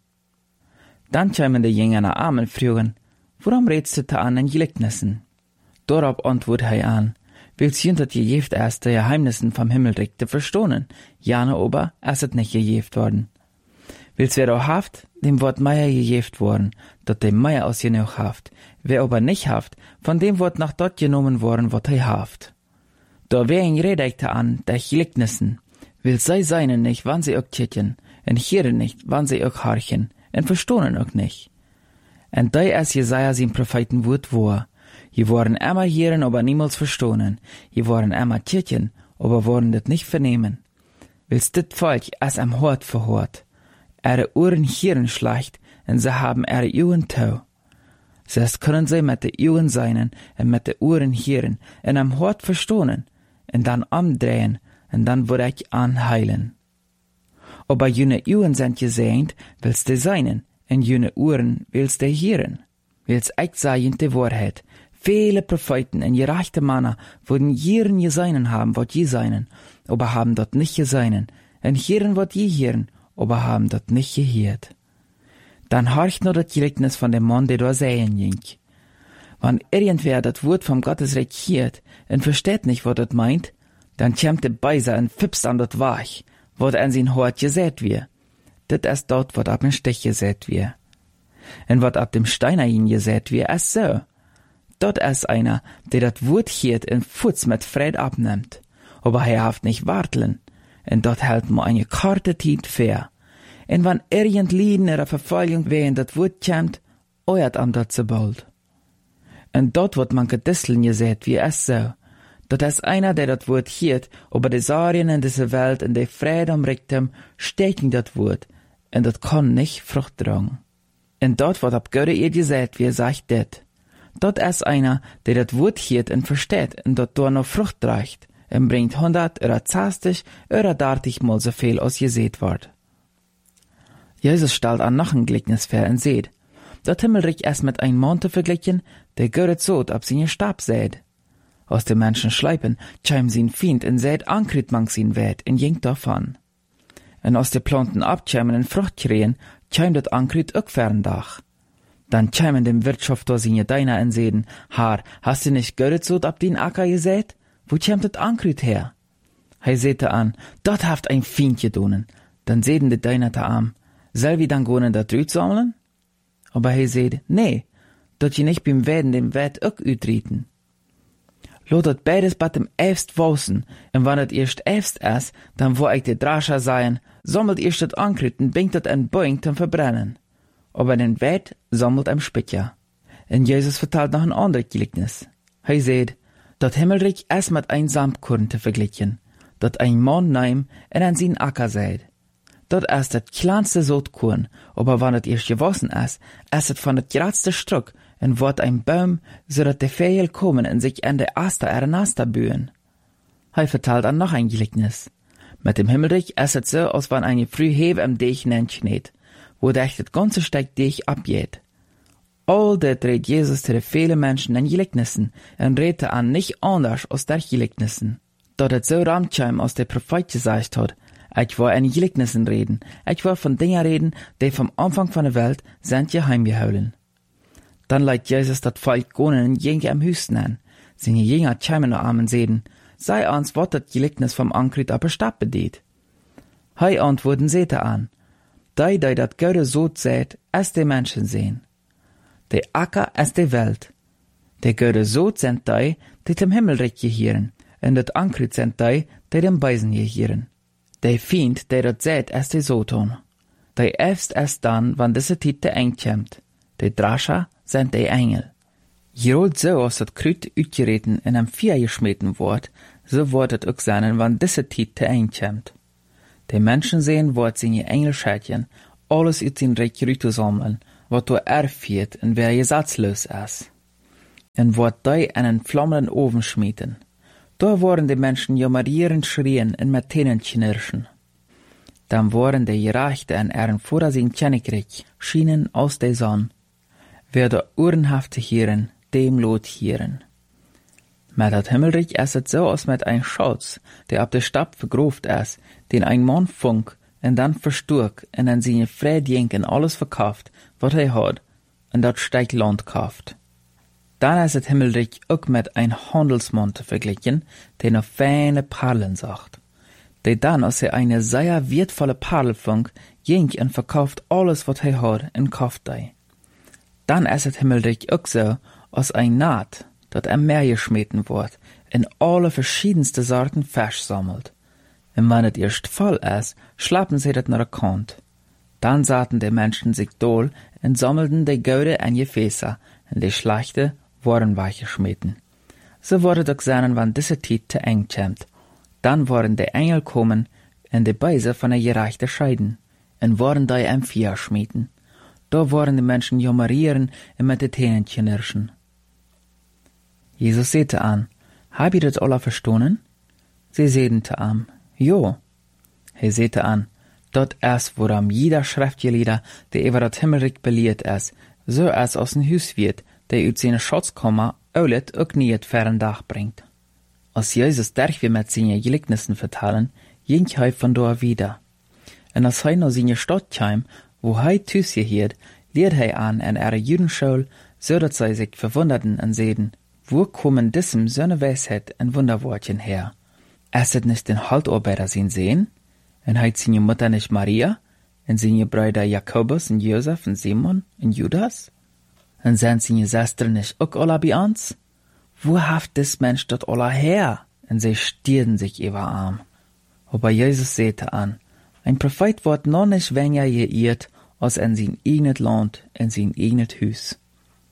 Dan chimen de Jünger naar Amen frugen, waarom redst du an en Gelijknissen? Dorop antwoordt hij aan, willst je dat je jeeft erst de Geheimnissen vom Himmelreich te verstonen, jane ober, es het nicht gejeft worden. Willst wer auch haft, dem wordt Meier gejeft worden, dat dem Meier aus je noch haft, wer aber nicht haft, von dem wordt nach dort genommen worden, wat hij haft. Da wer ihn redekte an, der Gelijknissen, will sei seinen nicht, wann sie ook tjetjen, en hieren nicht, wann sie ook harchen, en verstonen ook nicht. En dei es Jesaja zijn Propheten woord war, je waren immer hieren, aber niemals verstonen, je waren immer tjetjen, aber waren dit nicht vernehmen. Willst dit Volk es am Hort verhort, ihre Ohren hieren schlecht, en ze haben ihre Ohren tau. Zes können sie mit de Ohren seinen, en mit de Ohren hieren, en am Hort verstonen, en dan amdrehen, en dan word ich anheilen. Aber jene Ohren sind gesehnt, willst de seinen, en jene Ohren willst de hieren. Willst ich sagen de Wahrheit, viele Propheten en gerechte Männer wurden hieren geseinen haben, wat je seinen, aber haben dort nicht geseinen, en hieren wat je hieren, aber haben dort nicht gehiert. Dann horcht nur das Gleichnis von dem Mann, der da sehen ging. Wenn irgendwer das Wort vom Gottesreich hiert und versteht nicht, was das meint, dann kämmt der Beiser und fipst an das Wach, wat an sein Hort gesät wir. Das ist dort, wat ab dem Stich gesät wir. Und wat ab dem Steiner ihn gesät wir, ist so. Dort ist einer, der das Wort hiert und Futz mit Fried abnimmt. Aber er haft nicht warteln. Und dort hält man eine karte Zeit fair. Und wenn irgend Lieden oder Verfolgung wehen das Wort kämmt, euert am dort so bald. Und dort wird man gedisseln gesät wie es so. Dort ist einer, der das Wort hiert, aber die Sarien in dieser Welt und die Friede umrickt ihm, stecken das Wort. Und das kann nicht Frucht tragen. Und dort wird ab Göre ihr gesät, wie er sagt det. Dort ist einer, der das Wort hiert und versteht und dort noch Frucht trägt. Und bringt 100 oder 60 oder 30 mal so viel als gesät wird. Jesus stellt an noch ein Gleichnis vor und seht, dat Himmelreich ist mit einem Mann zu vergleichen, der göret sot ab seine Stab sät. Aus dem Menschen schleipen, chim sin Fiend und sät ankrit mang sin Wet und jinkt davon. Und aus de Planten abchimen und Frucht kriegen, chim dat ankrit ook ferndach. Dann chimen dem Wirtschaft da seine Deiner und seden, Haar, hast du nicht göret sot ab den Acker gesät? Wo chimt dat ankrit her? Hei sehte an, dort haft ein Fiend gedonen. Dann seden de Deiner ta am, soll wie dann gonen dat Rüt sammeln? Aber hei seht, nee, dort je nicht beim Werden dem Wet ook ütrieten. Lot dat beides bat dem Äfst wausen, und wann dat erst Äfst is, dann wo ich de Drascher seien, sammelt erst dat Ankritten, bingt dat en Boing zum Verbrennen. Aber den Wet sammelt am Spitja. Und Jesus vertelt noch ein anderes Gleichnis. Hei seht, dat Himmelreich is mit ein Samtkorn zu vergleichen, dat ein Mann neim en an sin Acker seid. Dort ist das kleinste Sotkorn, aber wenn es erst gewachsen ist es von das geradste Stück und wird ein Baum, so dass die Vögel kommen und sich an der Aster ihrer Naster bühen. Hei vertelt an noch ein Gleichnis. Mit dem Himmelreich ist es so, als wenn eine Frühhebe am Deich schneit, wo das ganze Stück Deich abgeht. All das redet Jesus zu den vielen Menschen in Gleichnissen und redet an nicht anders als der Gleichnissen. Dort es so ramtscheim aus der Prophet gesagt hat, ich war in Gleichnissen reden, ich war von Dingen reden, die vom Anfang von der Welt sind geheimgehalten. Dann leidt Jesus dat Volk gonen en Jenge am Hüsten an. Seine Jünger chimen noch am seden, sei ans wat dat Gleichnis vom Ankrit aber Stab bedeht. Hei antworten sehte an, dei dat Göre sot sät, es de Menschen sehen. De Acker es de Welt. De Göre sot sind dei, die dem Himmelreich gehieren, en dat Ankrit sind dei, die dem Beisen gehieren. De Fiend, der dat sät, es de Soton. De Äfst es dann, wann diese Titte eng kämmt. De Drascher sind die Engel. Jerold so als dat Krüt uitgereten en am Vier geschmeten wordt, so wordt het ook zijn wann diese Tiet te eind komt. Die Menschen sehen, wordt seine Engelschädchen alles uit zijn Reich Rüte sammeln, wat door erfiert en wer gesatzlos is. En wordt die in een vlammenden Oven schmieten. Da worden die Menschen jammerierend schrien en met tenen knirschen. Dan worden de Gerechte en ihren Vorder zijn Königreich schienen aus der Sonne. Wer de Ohrenhafte hieren, dem lot hieren. Met dat Himmelreich is het so als met ein Schatz, der ab der Stab vergroft is, den ein Mann funk en dan versturk en an seine Fredjenken alles verkauft, wat hij had, en dat steigt Land kauft. Dan is het Himmelreich ook met ein Handelsmann te vergleichen, der noch feine Perlen sagt. Der dann, als er eine sehr wertvolle Perle funk, jenk en verkauft alles wat hij had en kauft die. Dan is het Himmelreich ook so, als ein Naht, dat am Meer geschmeten wordt, en alle verschiedenste Sorten Fisch sammelt. En wann het erst voll is, schlappen sie dat naar de kant. Dan zaten de Menschen sich dool en sammelten de Goude en Gefäße, en de Schlechte worden weggeschmeten. So wurde het ook zijn wann diese Tijd te eng komt. Dan worden de Engel komen en de Beise van de Gerechte scheiden, en worden die am Vier schmieten. Da worden de Menschen jammerieren en met de Tenen knirschen. Jesus sehte an, hab ihr das alle verstanden? Sie sedente an, jo. Hij sehte an, dort is woran jeder Schriftgelehrter, der über das Himmelreich belehrt is, so als aus ein Hus wird, der uit seine Schatzkammer oulet ook nie het fern Dach bringt. Als Jesus derch wir mit seinen Gleichnissen vertalen, ging hij von da wieder. En als hij naar seine Stadt kam, wo hij thuis gehiert, leert hij an in ihre Judenschule, so dat zij sich verwunderten en zeiden, wo kommen diesem seine Weisheit en Wunderwortchen her? Ist es nicht den Haltarbeiter sein Sehen? Und hat seine Mutter nicht Maria? Und seine Brüder Jakobus und Josef und Simon und Judas? Und sind seine Schwestern nicht auch alle bei uns? Wo haft des Mensch dort alle her? Und sie stierden sich über Arm. Aber Jesus sehte an, ein Prophet wird noch nicht weniger geirrt, als in sein eigenes Land, in sein eigenes Haus.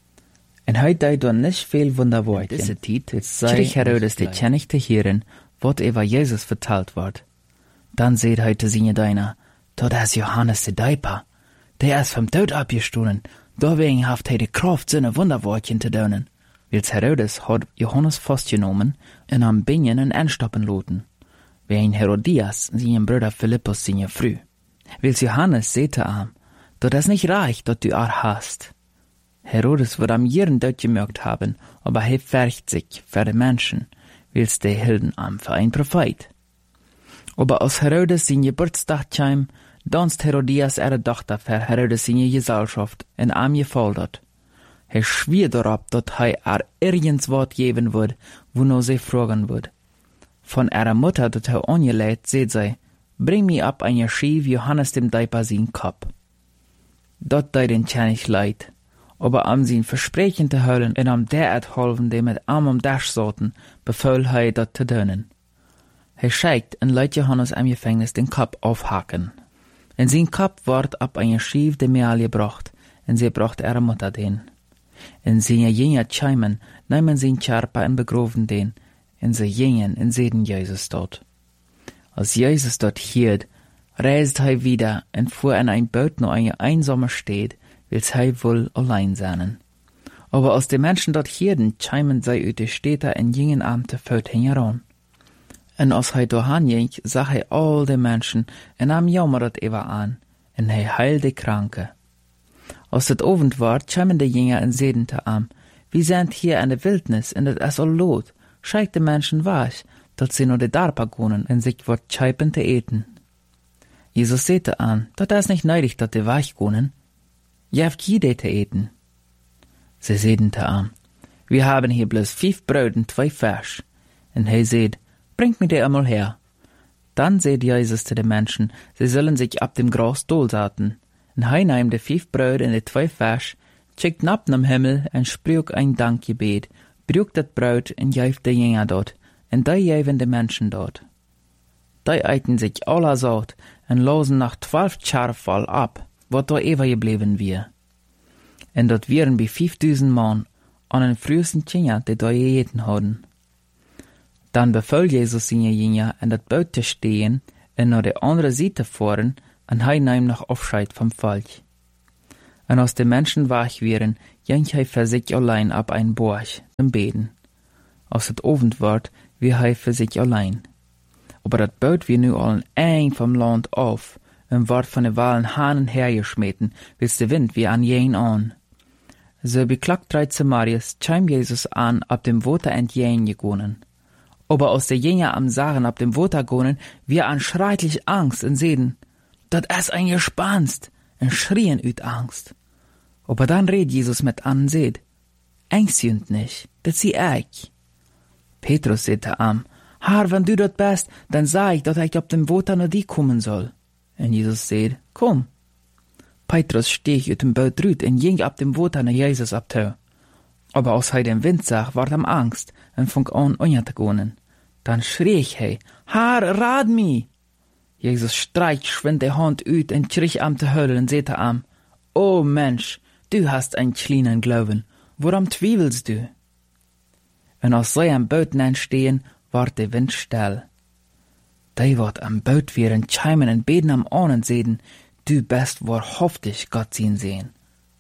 En hij deed dan niet veel wonderwoordjen. Deze tijd kreeg Herodes de kennis te horen wat over Jezus verteld wordt. Dan zei hij te zijn dienaar, dat is Johannes de Döper. Der is vom dood opgestonden. Deswegen heeft hij de kracht zijn wonderwoordjen te doen. Wils Herodes had Johannes vastgenomen en am binnen en anstoppen laten. Wegen Herodias, zijn broeder Philippus zijn vrouw. Wils Johannes zette aan, dat is niet reich dat du hast. Herodes wird am jeden dort gemerkt haben, aber er färcht sich für die Menschen, wils die hielden am für ein Prophet. Aber als Herodes sein Geburtstag kam, danst Herodias ihre Tochter für Herodes seine Gesellschaft in am gefordert. Er schwier darauf, dass er irgends Wort geben wird, wo nur sie fragen wird. Von ihrer Mutter, dat er angeleitet, seht sie, bring mir ab ein Schief Johannes dem Döper sein Kopf. Dort dei den König leid. Aber am sein Versprechen te houden en am derart halven die mit Arm am Dash sollten, befahl hij dat te doen. Hij scheikt en leidt Johannes am Gefängnis den Kopf aufhaken. En sein Kopf wordt ab een Schief de Meal gebracht, en sie bracht ihre Mutter den. En seine Jünger chaimen, nehmen sein Körper en begroven den, en sie gingen en sehen Jesus dort. Als Jesus dort hielt, reist hij wieder en fuhr in ein Boot nach eine einsame Stadt, wils hij wohl allein sein. Aber als die Menschen dort hierden, chaimen sie uit de Städte en gingen am te voet heran. En als hij doorheen ging, zag hij al de Menschen en nam jammeret over aan, en hij heilde Kranke. Als het Abend war, chaimen de Jünger en zeiden te am, wir sind hier in de Wildnis en het is al lood, scheikt de Menschen was, dat sie nur de Darpa gonen en sich wat chaipen te eten. Jesus sehte an, dat is nicht neidig dat de wach gonen, je habt jede te eten. Sie sedente an, wir haben hier bloß 5 Brot und 2 Fisch. Und hij seht, bringt mir die einmal her. Dann seht Jesus zu den Menschen, sie sollen sich ab dem Gras dolsaten. Und hij nahm de 5 Brot und de 2 Fisch, schickt nab nam Himmel en spreek ein Dankgebet, brügt dat Brot en geeft de Jünger dort, en die geven de Menschen dort. Die eiten sich aller saut en losen nach 12 Schar voll ab, wat da übergeblieben wir. En dat wären bij 5000 man an den frühesten Tjenja, die da gegeten hadden. Dan beval Jesus zijn Jünger, en dat boot te stehen en naar de andere Seite fahren, en hij nahm nog Afscheid vom Volk. En als de Menschen wach wären, ging hij für sich allein ab ein Borg zum Beten. Als het Abend wordt, wie hij für sich allein. Aber dat boot wir nu al eng vom Land auf, en wordt van de walen Hanen hergeschmeten, bis de Wind wie an jen an. So beklagt 13 Marius, chim Jesus an, ab dem Water entjen gegonen. Aber aus der Jünger am Sagen ab dem Water gonen, wir an schrecklich Angst en sehen, dat es ein Gespanst, en schrien üt Angst. Aber dann red Jesus mit an seht, Angst jünt nicht, dat sie ich. Petrus sagte am, Herr, wenn du dort bist, dann sag ich, dat ich ab dem Water nur die kommen soll. En Jesus sagt, komm. Petrus stieg uit dem Boot rüt en ging ab dem Water naar Jesus ab toe. Aber als hij den Wind zag, ward hem Angst en fing an onder te gonen. Dan schrie hij, Herr, rad mi! Jesus streicht schwind de Hand uit en schrie am te huilen en zei am, O Mensch, du hast ein kleinen Glauben, woran zweifelst du? En als zij am Boot stehen, ward de Wind still. Die wat am Boot wären chimen en beten am Ahnen sehen, du bist wahrhaftig Gott sehen.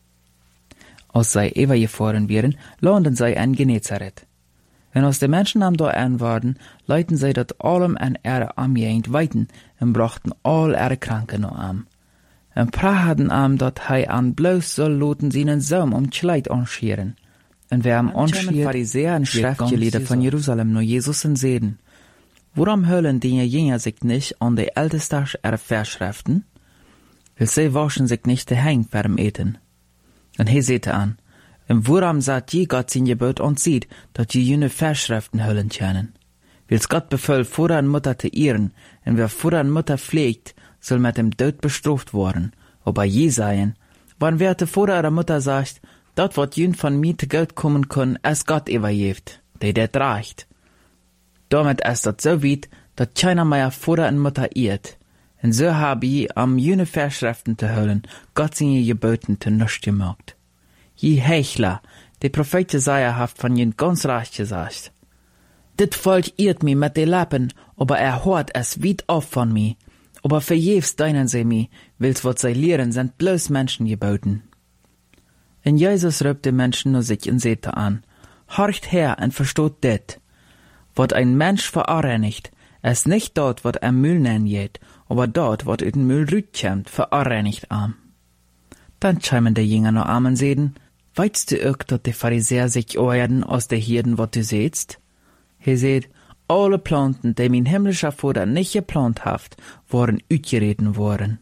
Als zij übergefahren wären, landen zij in Genezareth. En als de Menschen am da an waren, leiten zij dat allem en ihre Amjegend weiten en brachten all ihre Kranken noch am. En prachten am, dat hij an bloß soll loten seinen Saum Kleid anscheren. En wer am anschiert, Pharisäer en Schriftgelehrte von Jerusalem nur Jesus en sehen. Warum hören die Jünger sich nicht an die Ältesten ihrer Verschriften? Weil sie waschen sich nicht die Hände beim Eten. Und er sagte an, und warum sagt je Gott sein Gebot und sieht, dass je jene Verschriften hüllen können? Weil Gott befiehlt, Vater und Mutter zu ehren, und wer Vater und Mutter pflegt, soll mit dem Tod bestraft worden. Aber je seien, wann wer der Vater oder Mutter sagt, dat wat jün von mir zu Geld kommen kann, es Gott übergibt, der det reicht. Damit ist das so weit, dass keiner mehr Vater und Mutter ehrt. Und so habe ich am jene Verschriften zu hören, Gott seine Geboten zu nichts gemacht. Je Hechler, der Prophet Jesaja hat von jen ganz recht gesagt. Dit Volk irrt mi mit den Lippen, aber hört es weit auf von mir. Aber verjefs deinen sie mi, wills wat sie lehren, sind bloß Menschen geboten. Und Jesus rübt die Menschen nur sich in Sete an. Horcht her und versteht dit. Wat ein Mensch verarreinigt, es nicht dort, wat Müll nennen geht, aber dort, wat ut den Müll rütkämmt, verarreinigt am. Dann chimen die Jünger noch am und sehen, weißt du auch, dat die Pharisäer sich oerden aus der Hirden, wat du sehtst? He seht, alle Planten, die mein himmlischer Vater nicht geplant haft, waren uitgereden worden.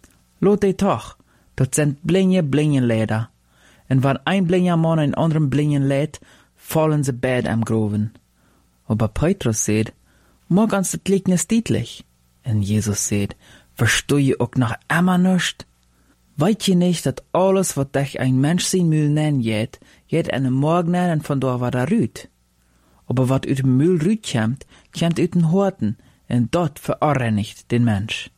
Lot die toch, dat sind blinge Leder. Und wenn ein blinger Mann einen anderen blingen lädt, fallen sie beide am Groven. Aber Petrus sagt, mag uns das Gleichnis deutlich. Und Jesus sagt, versteh je auch noch immer nicht? Weißt je nicht, dass alles, was dich ein Mensch sein Müll nennen geht einen Morgen nennen von da war der rüt. Aber was ut dem Müll rüt kommt ut den Horten, und dort verarreinigt den Mensch.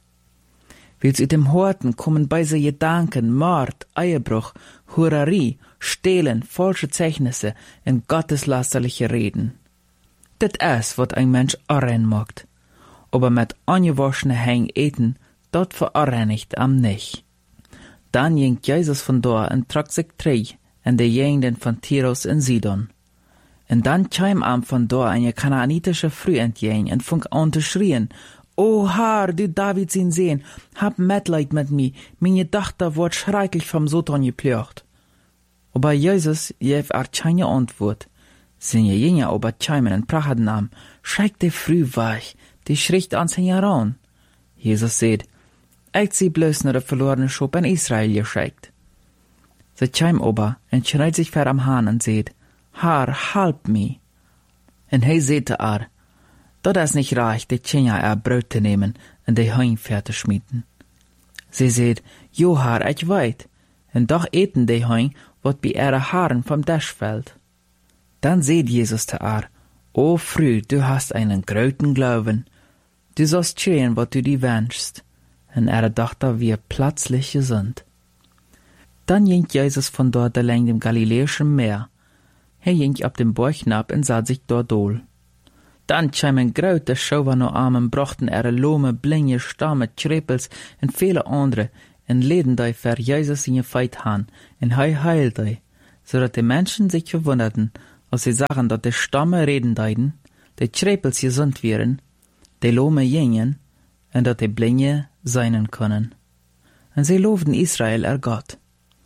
Wils ut dem Horten kommen bei se Gedanken, Mord, Ehebruch, Hurerie, Stehlen, falsche Zeichnisse und gotteslästerliche Reden. Das ist, was ein Mensch arrein macht. Aber mit angewaschene Hängen eten, dort verarreinigt am nicht. Dann ging Jesus von da und trug sich drei in die Gegenden von Tyrus und Sidon. Und dann kam am von da eine kanaanitische Frau entgegen und fing an zu schrien, O Herr, du David sein Sehen, hab Mitleid mit mir, meine Tochter wird schrecklich vom Satan geplagt. Aber Jesus gab keine Antwort. Seine Jünger aber chimen und prachten am, schreckt die Früh weg, die schricht an sich heran. Jesus sagt, ich sie bloß nur der verlorene Schop in Israel geschickt. Sie chim aber und schreit sich ver am Hahn und sagt, Herr, halb mi. Und er sagte dat is nicht reich, die Tjener Brot zu nehmen und die Heim fertig schmieden. Sie sagt, Jo Herr, ich weit, und doch eten die Heim, wat bei ihre Haaren vom Tisch fällt. Dann seht Jesus zu O Früh, du hast einen großen Glauben, du sollst schreien, wat du dir wünschst. Und ihre Tochter wird plötzlich gesund. Dann ging Jesus von dort allein dem Galiläischen Meer. Er ging ab dem Berg hinab und sah sich dort dohl. Dann kämen grote Schauer no Armen, brachten Lome, Blinge, Stamme, Trepels und viele andere, und leden die für Jesus in je Feit han, und heilt die, so dass die Menschen sich verwunderten, als sie sahen, dass die Stamme reden deiden, die Trepels gesund wären, die Lome gingen, und dass die Blinge seinen können. Und sie lobten Israel, Gott.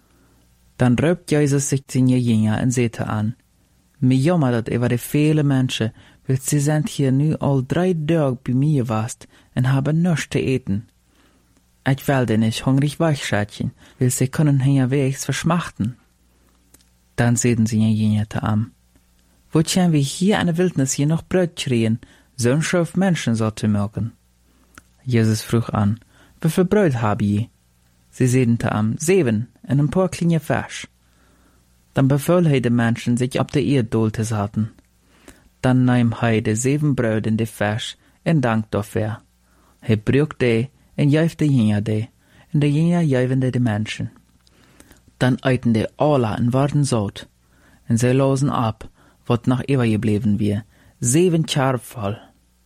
Dann röpt Jesus sich seine Jünger und sagte an, mir jammer dat über die viele Menschen, weil sie sind hier nu all 3 Tage bei mir gewast und haben nichts zu eten. Ich will denn nicht hungrig weichschätchen, weil sie können hinterwegs verschmachten. Dann sehen sie ihr Jünger an. Wo können wir hier in der Wildnis hier noch Brot kriegen, so ein Schaf Menschen so zu mögen? Jesus frug an, wie viel Brot hab je? Sie sedente am 7 und ein paar kleine Fisch. Dann befahl er den Menschen, sich auf der Erde zu setzen. Dann nahm er die 7 Brot in die Fisch und dank dafür. Er brach die und gab die Jünger die, und die Jünger gaben die Menschen. Dann eiten die alle und waren satt, und sie losen ab, was noch übergeblieben war, 7 Körbe voll.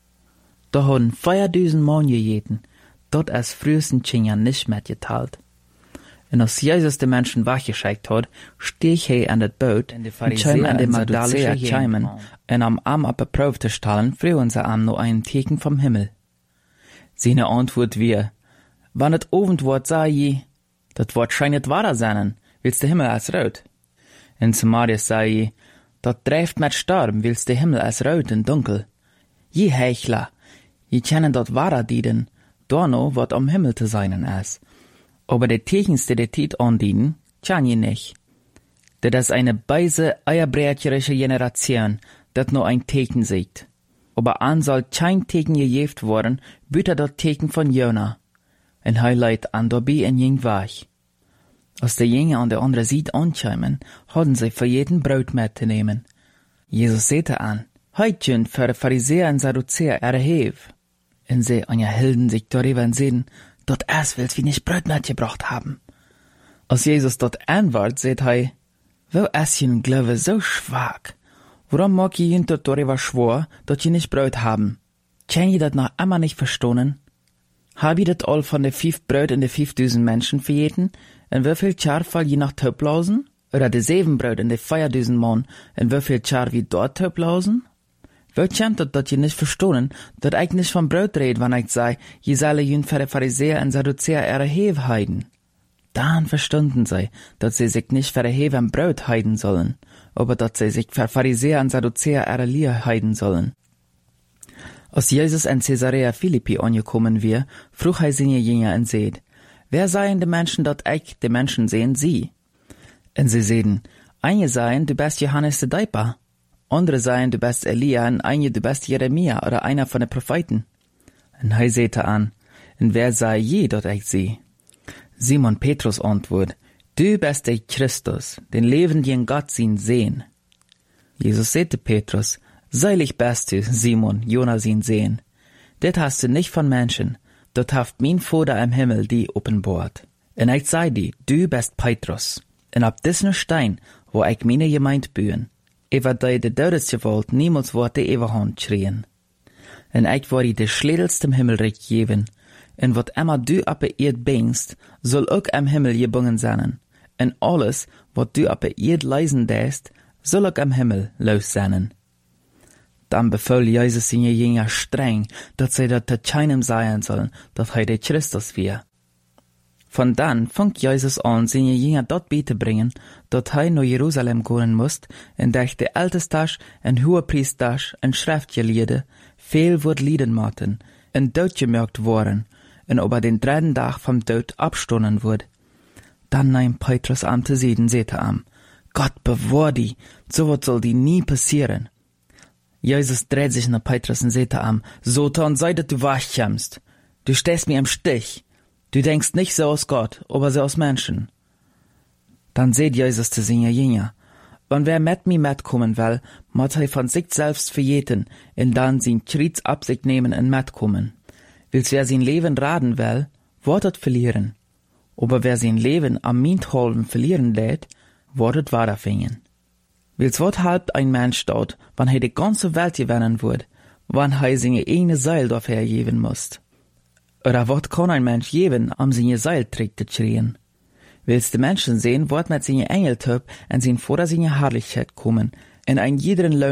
Da haben 4.000 Mann gegessen, dort als frühesten Kinder nicht mitgeteilt. Und als Jesus die Menschen wachgeschickt hat, stieg er an das Boot und kam an die Magdalische Chaimen, und am Arm ab der Probe zu stellen, fragen sie am noch einen Teken vom Himmel. Seine Antwort wir, wann das Abendwort sei je, das Wort scheinet wahr sein, willst der Himmel als rot. Und zu Marius sei je, das dreift mit Storm, willst der Himmel als rot und dunkel. Je Heuchler, je kennen dort wahrer dienen, da noch wat am Himmel zu sein ist. Aber die Tekens, die die Tiet andienen, kann je nicht. Das ist eine beise, eierbrecherische Generation, dat nur ein Teken sieht. Aber an soll kein Teken gejeft worden, büter das Teken von Jona. Und er leidt an dabei en jing wach. Als die Jünger an der andere Seite ankämen, hatten sie für jeden Brot mitzunehmen. Jesus sagte an, heute für die Pharisäer und Sadduzäer erheb. Und sie hielten sich darüber und sehen, dort erst willst wie nicht Brot mitgebracht haben. Als Jesus dort antwortet, sagt er, wo ist ihr Glaube so schwach? Warum mag ihr dort darüber schwor, dass ihr nicht Brot haben? Kann ihr das noch immer nicht verstehen? Hab ihr das all von den 5 Brot in die 5.000 Menschen verjeten? Und wie viel Char fall je nach Töpplausen? Oder die 7 Brot in die 4.000 Mann, und wie viel Char wie dort Töpplausen? Wo kommt das, dass ihr nicht verstehen, dass ich nicht von Brot red, wenn ich sei, je solle jün für die Pharisäer und Sadduzäer ihre Hev heiden? Dann verstanden sie, dass sie sich nicht für die Hev und Brot heiden sollen, aber dass sie sich für Pharisäer und Sadduzäer ihre Lier heiden sollen. Als Jesus in Caesarea Philippi angekommen war, frug er seine Jünger und sagt, wer seien die Menschen, dass ich die Menschen sehen sie? Und sie sagen, einige seien, du bist Johannes der Däuper. Andere seien, du bist Elia, und einige, du bist Jeremia oder einer von den Propheten. Und er sagte an, und wer sei je, dort ich sie? Simon Petrus antwortet, du bist der Christus, den lebenden Gott sehen. Jesus sagte Petrus, seilig bist du, Simon, Jona sehen. Det hast du nicht von Menschen, dort haft mein Vater im Himmel die offenbart. Und ich sei dir, du bist Petrus, und ab diesen Stein, wo ich meine Gemeinde bühen, über die Todesgewalt niemals wird die Eberhand schrien. Und ich werde dir Schlädelst im Himmelreich geben, und wat immer du ab der Erd bringst, soll auch im Himmel gebungen sein. Und alles, wat du ab der Erd leisen däst, soll auch im Himmel los sein. Dann befahl Jesus seine Jünger streng, dass sie dort keinem sein sollen, dass er der Christus wäre. Von dann fing Jesus an, seine Jünger dort beizubringen, dass er nach Jerusalem gehen muss, und durch die Ältestasch und Hohepriestasch und Schriftgelehrte viel wird Lieden machten, und dort gemerkt worden, und über den 3. Tag vom Tod abstoßen wird. Dann nahm Petrus an zu sehen, sagte er, Gott bewahr die, so was soll die nie passieren. Jesus dreht sich nach Petrus und sagte ihm, Satan, sei, dass du wachkommst. Du stehst mir im Stich. Du denkst nicht so aus Gott, aber so aus Menschen. Dann seht Jesus zu seinen Jünger, wenn wer mit mir mitkommen will, muss er von sich selbst verjeten, und dann sein Kreuz ab sich nehmen und mitkommen. Willst wer sein Leben raten will, wird es verlieren. Aber wer sein Leben am Mintholven verlieren lädt, wird weiterfingen. Wils wat halbt ein Mensch dort, wann die ganze Welt gewinnen wird, wann seine eine Seil dafür geben muss? Oder wat kann ein Mensch geben, seine Seil trägt zu schreien? Willst du Menschen sehen, wird mit seine Engeltyp und sein vor seine Herrlichkeit kommen, in ein jeden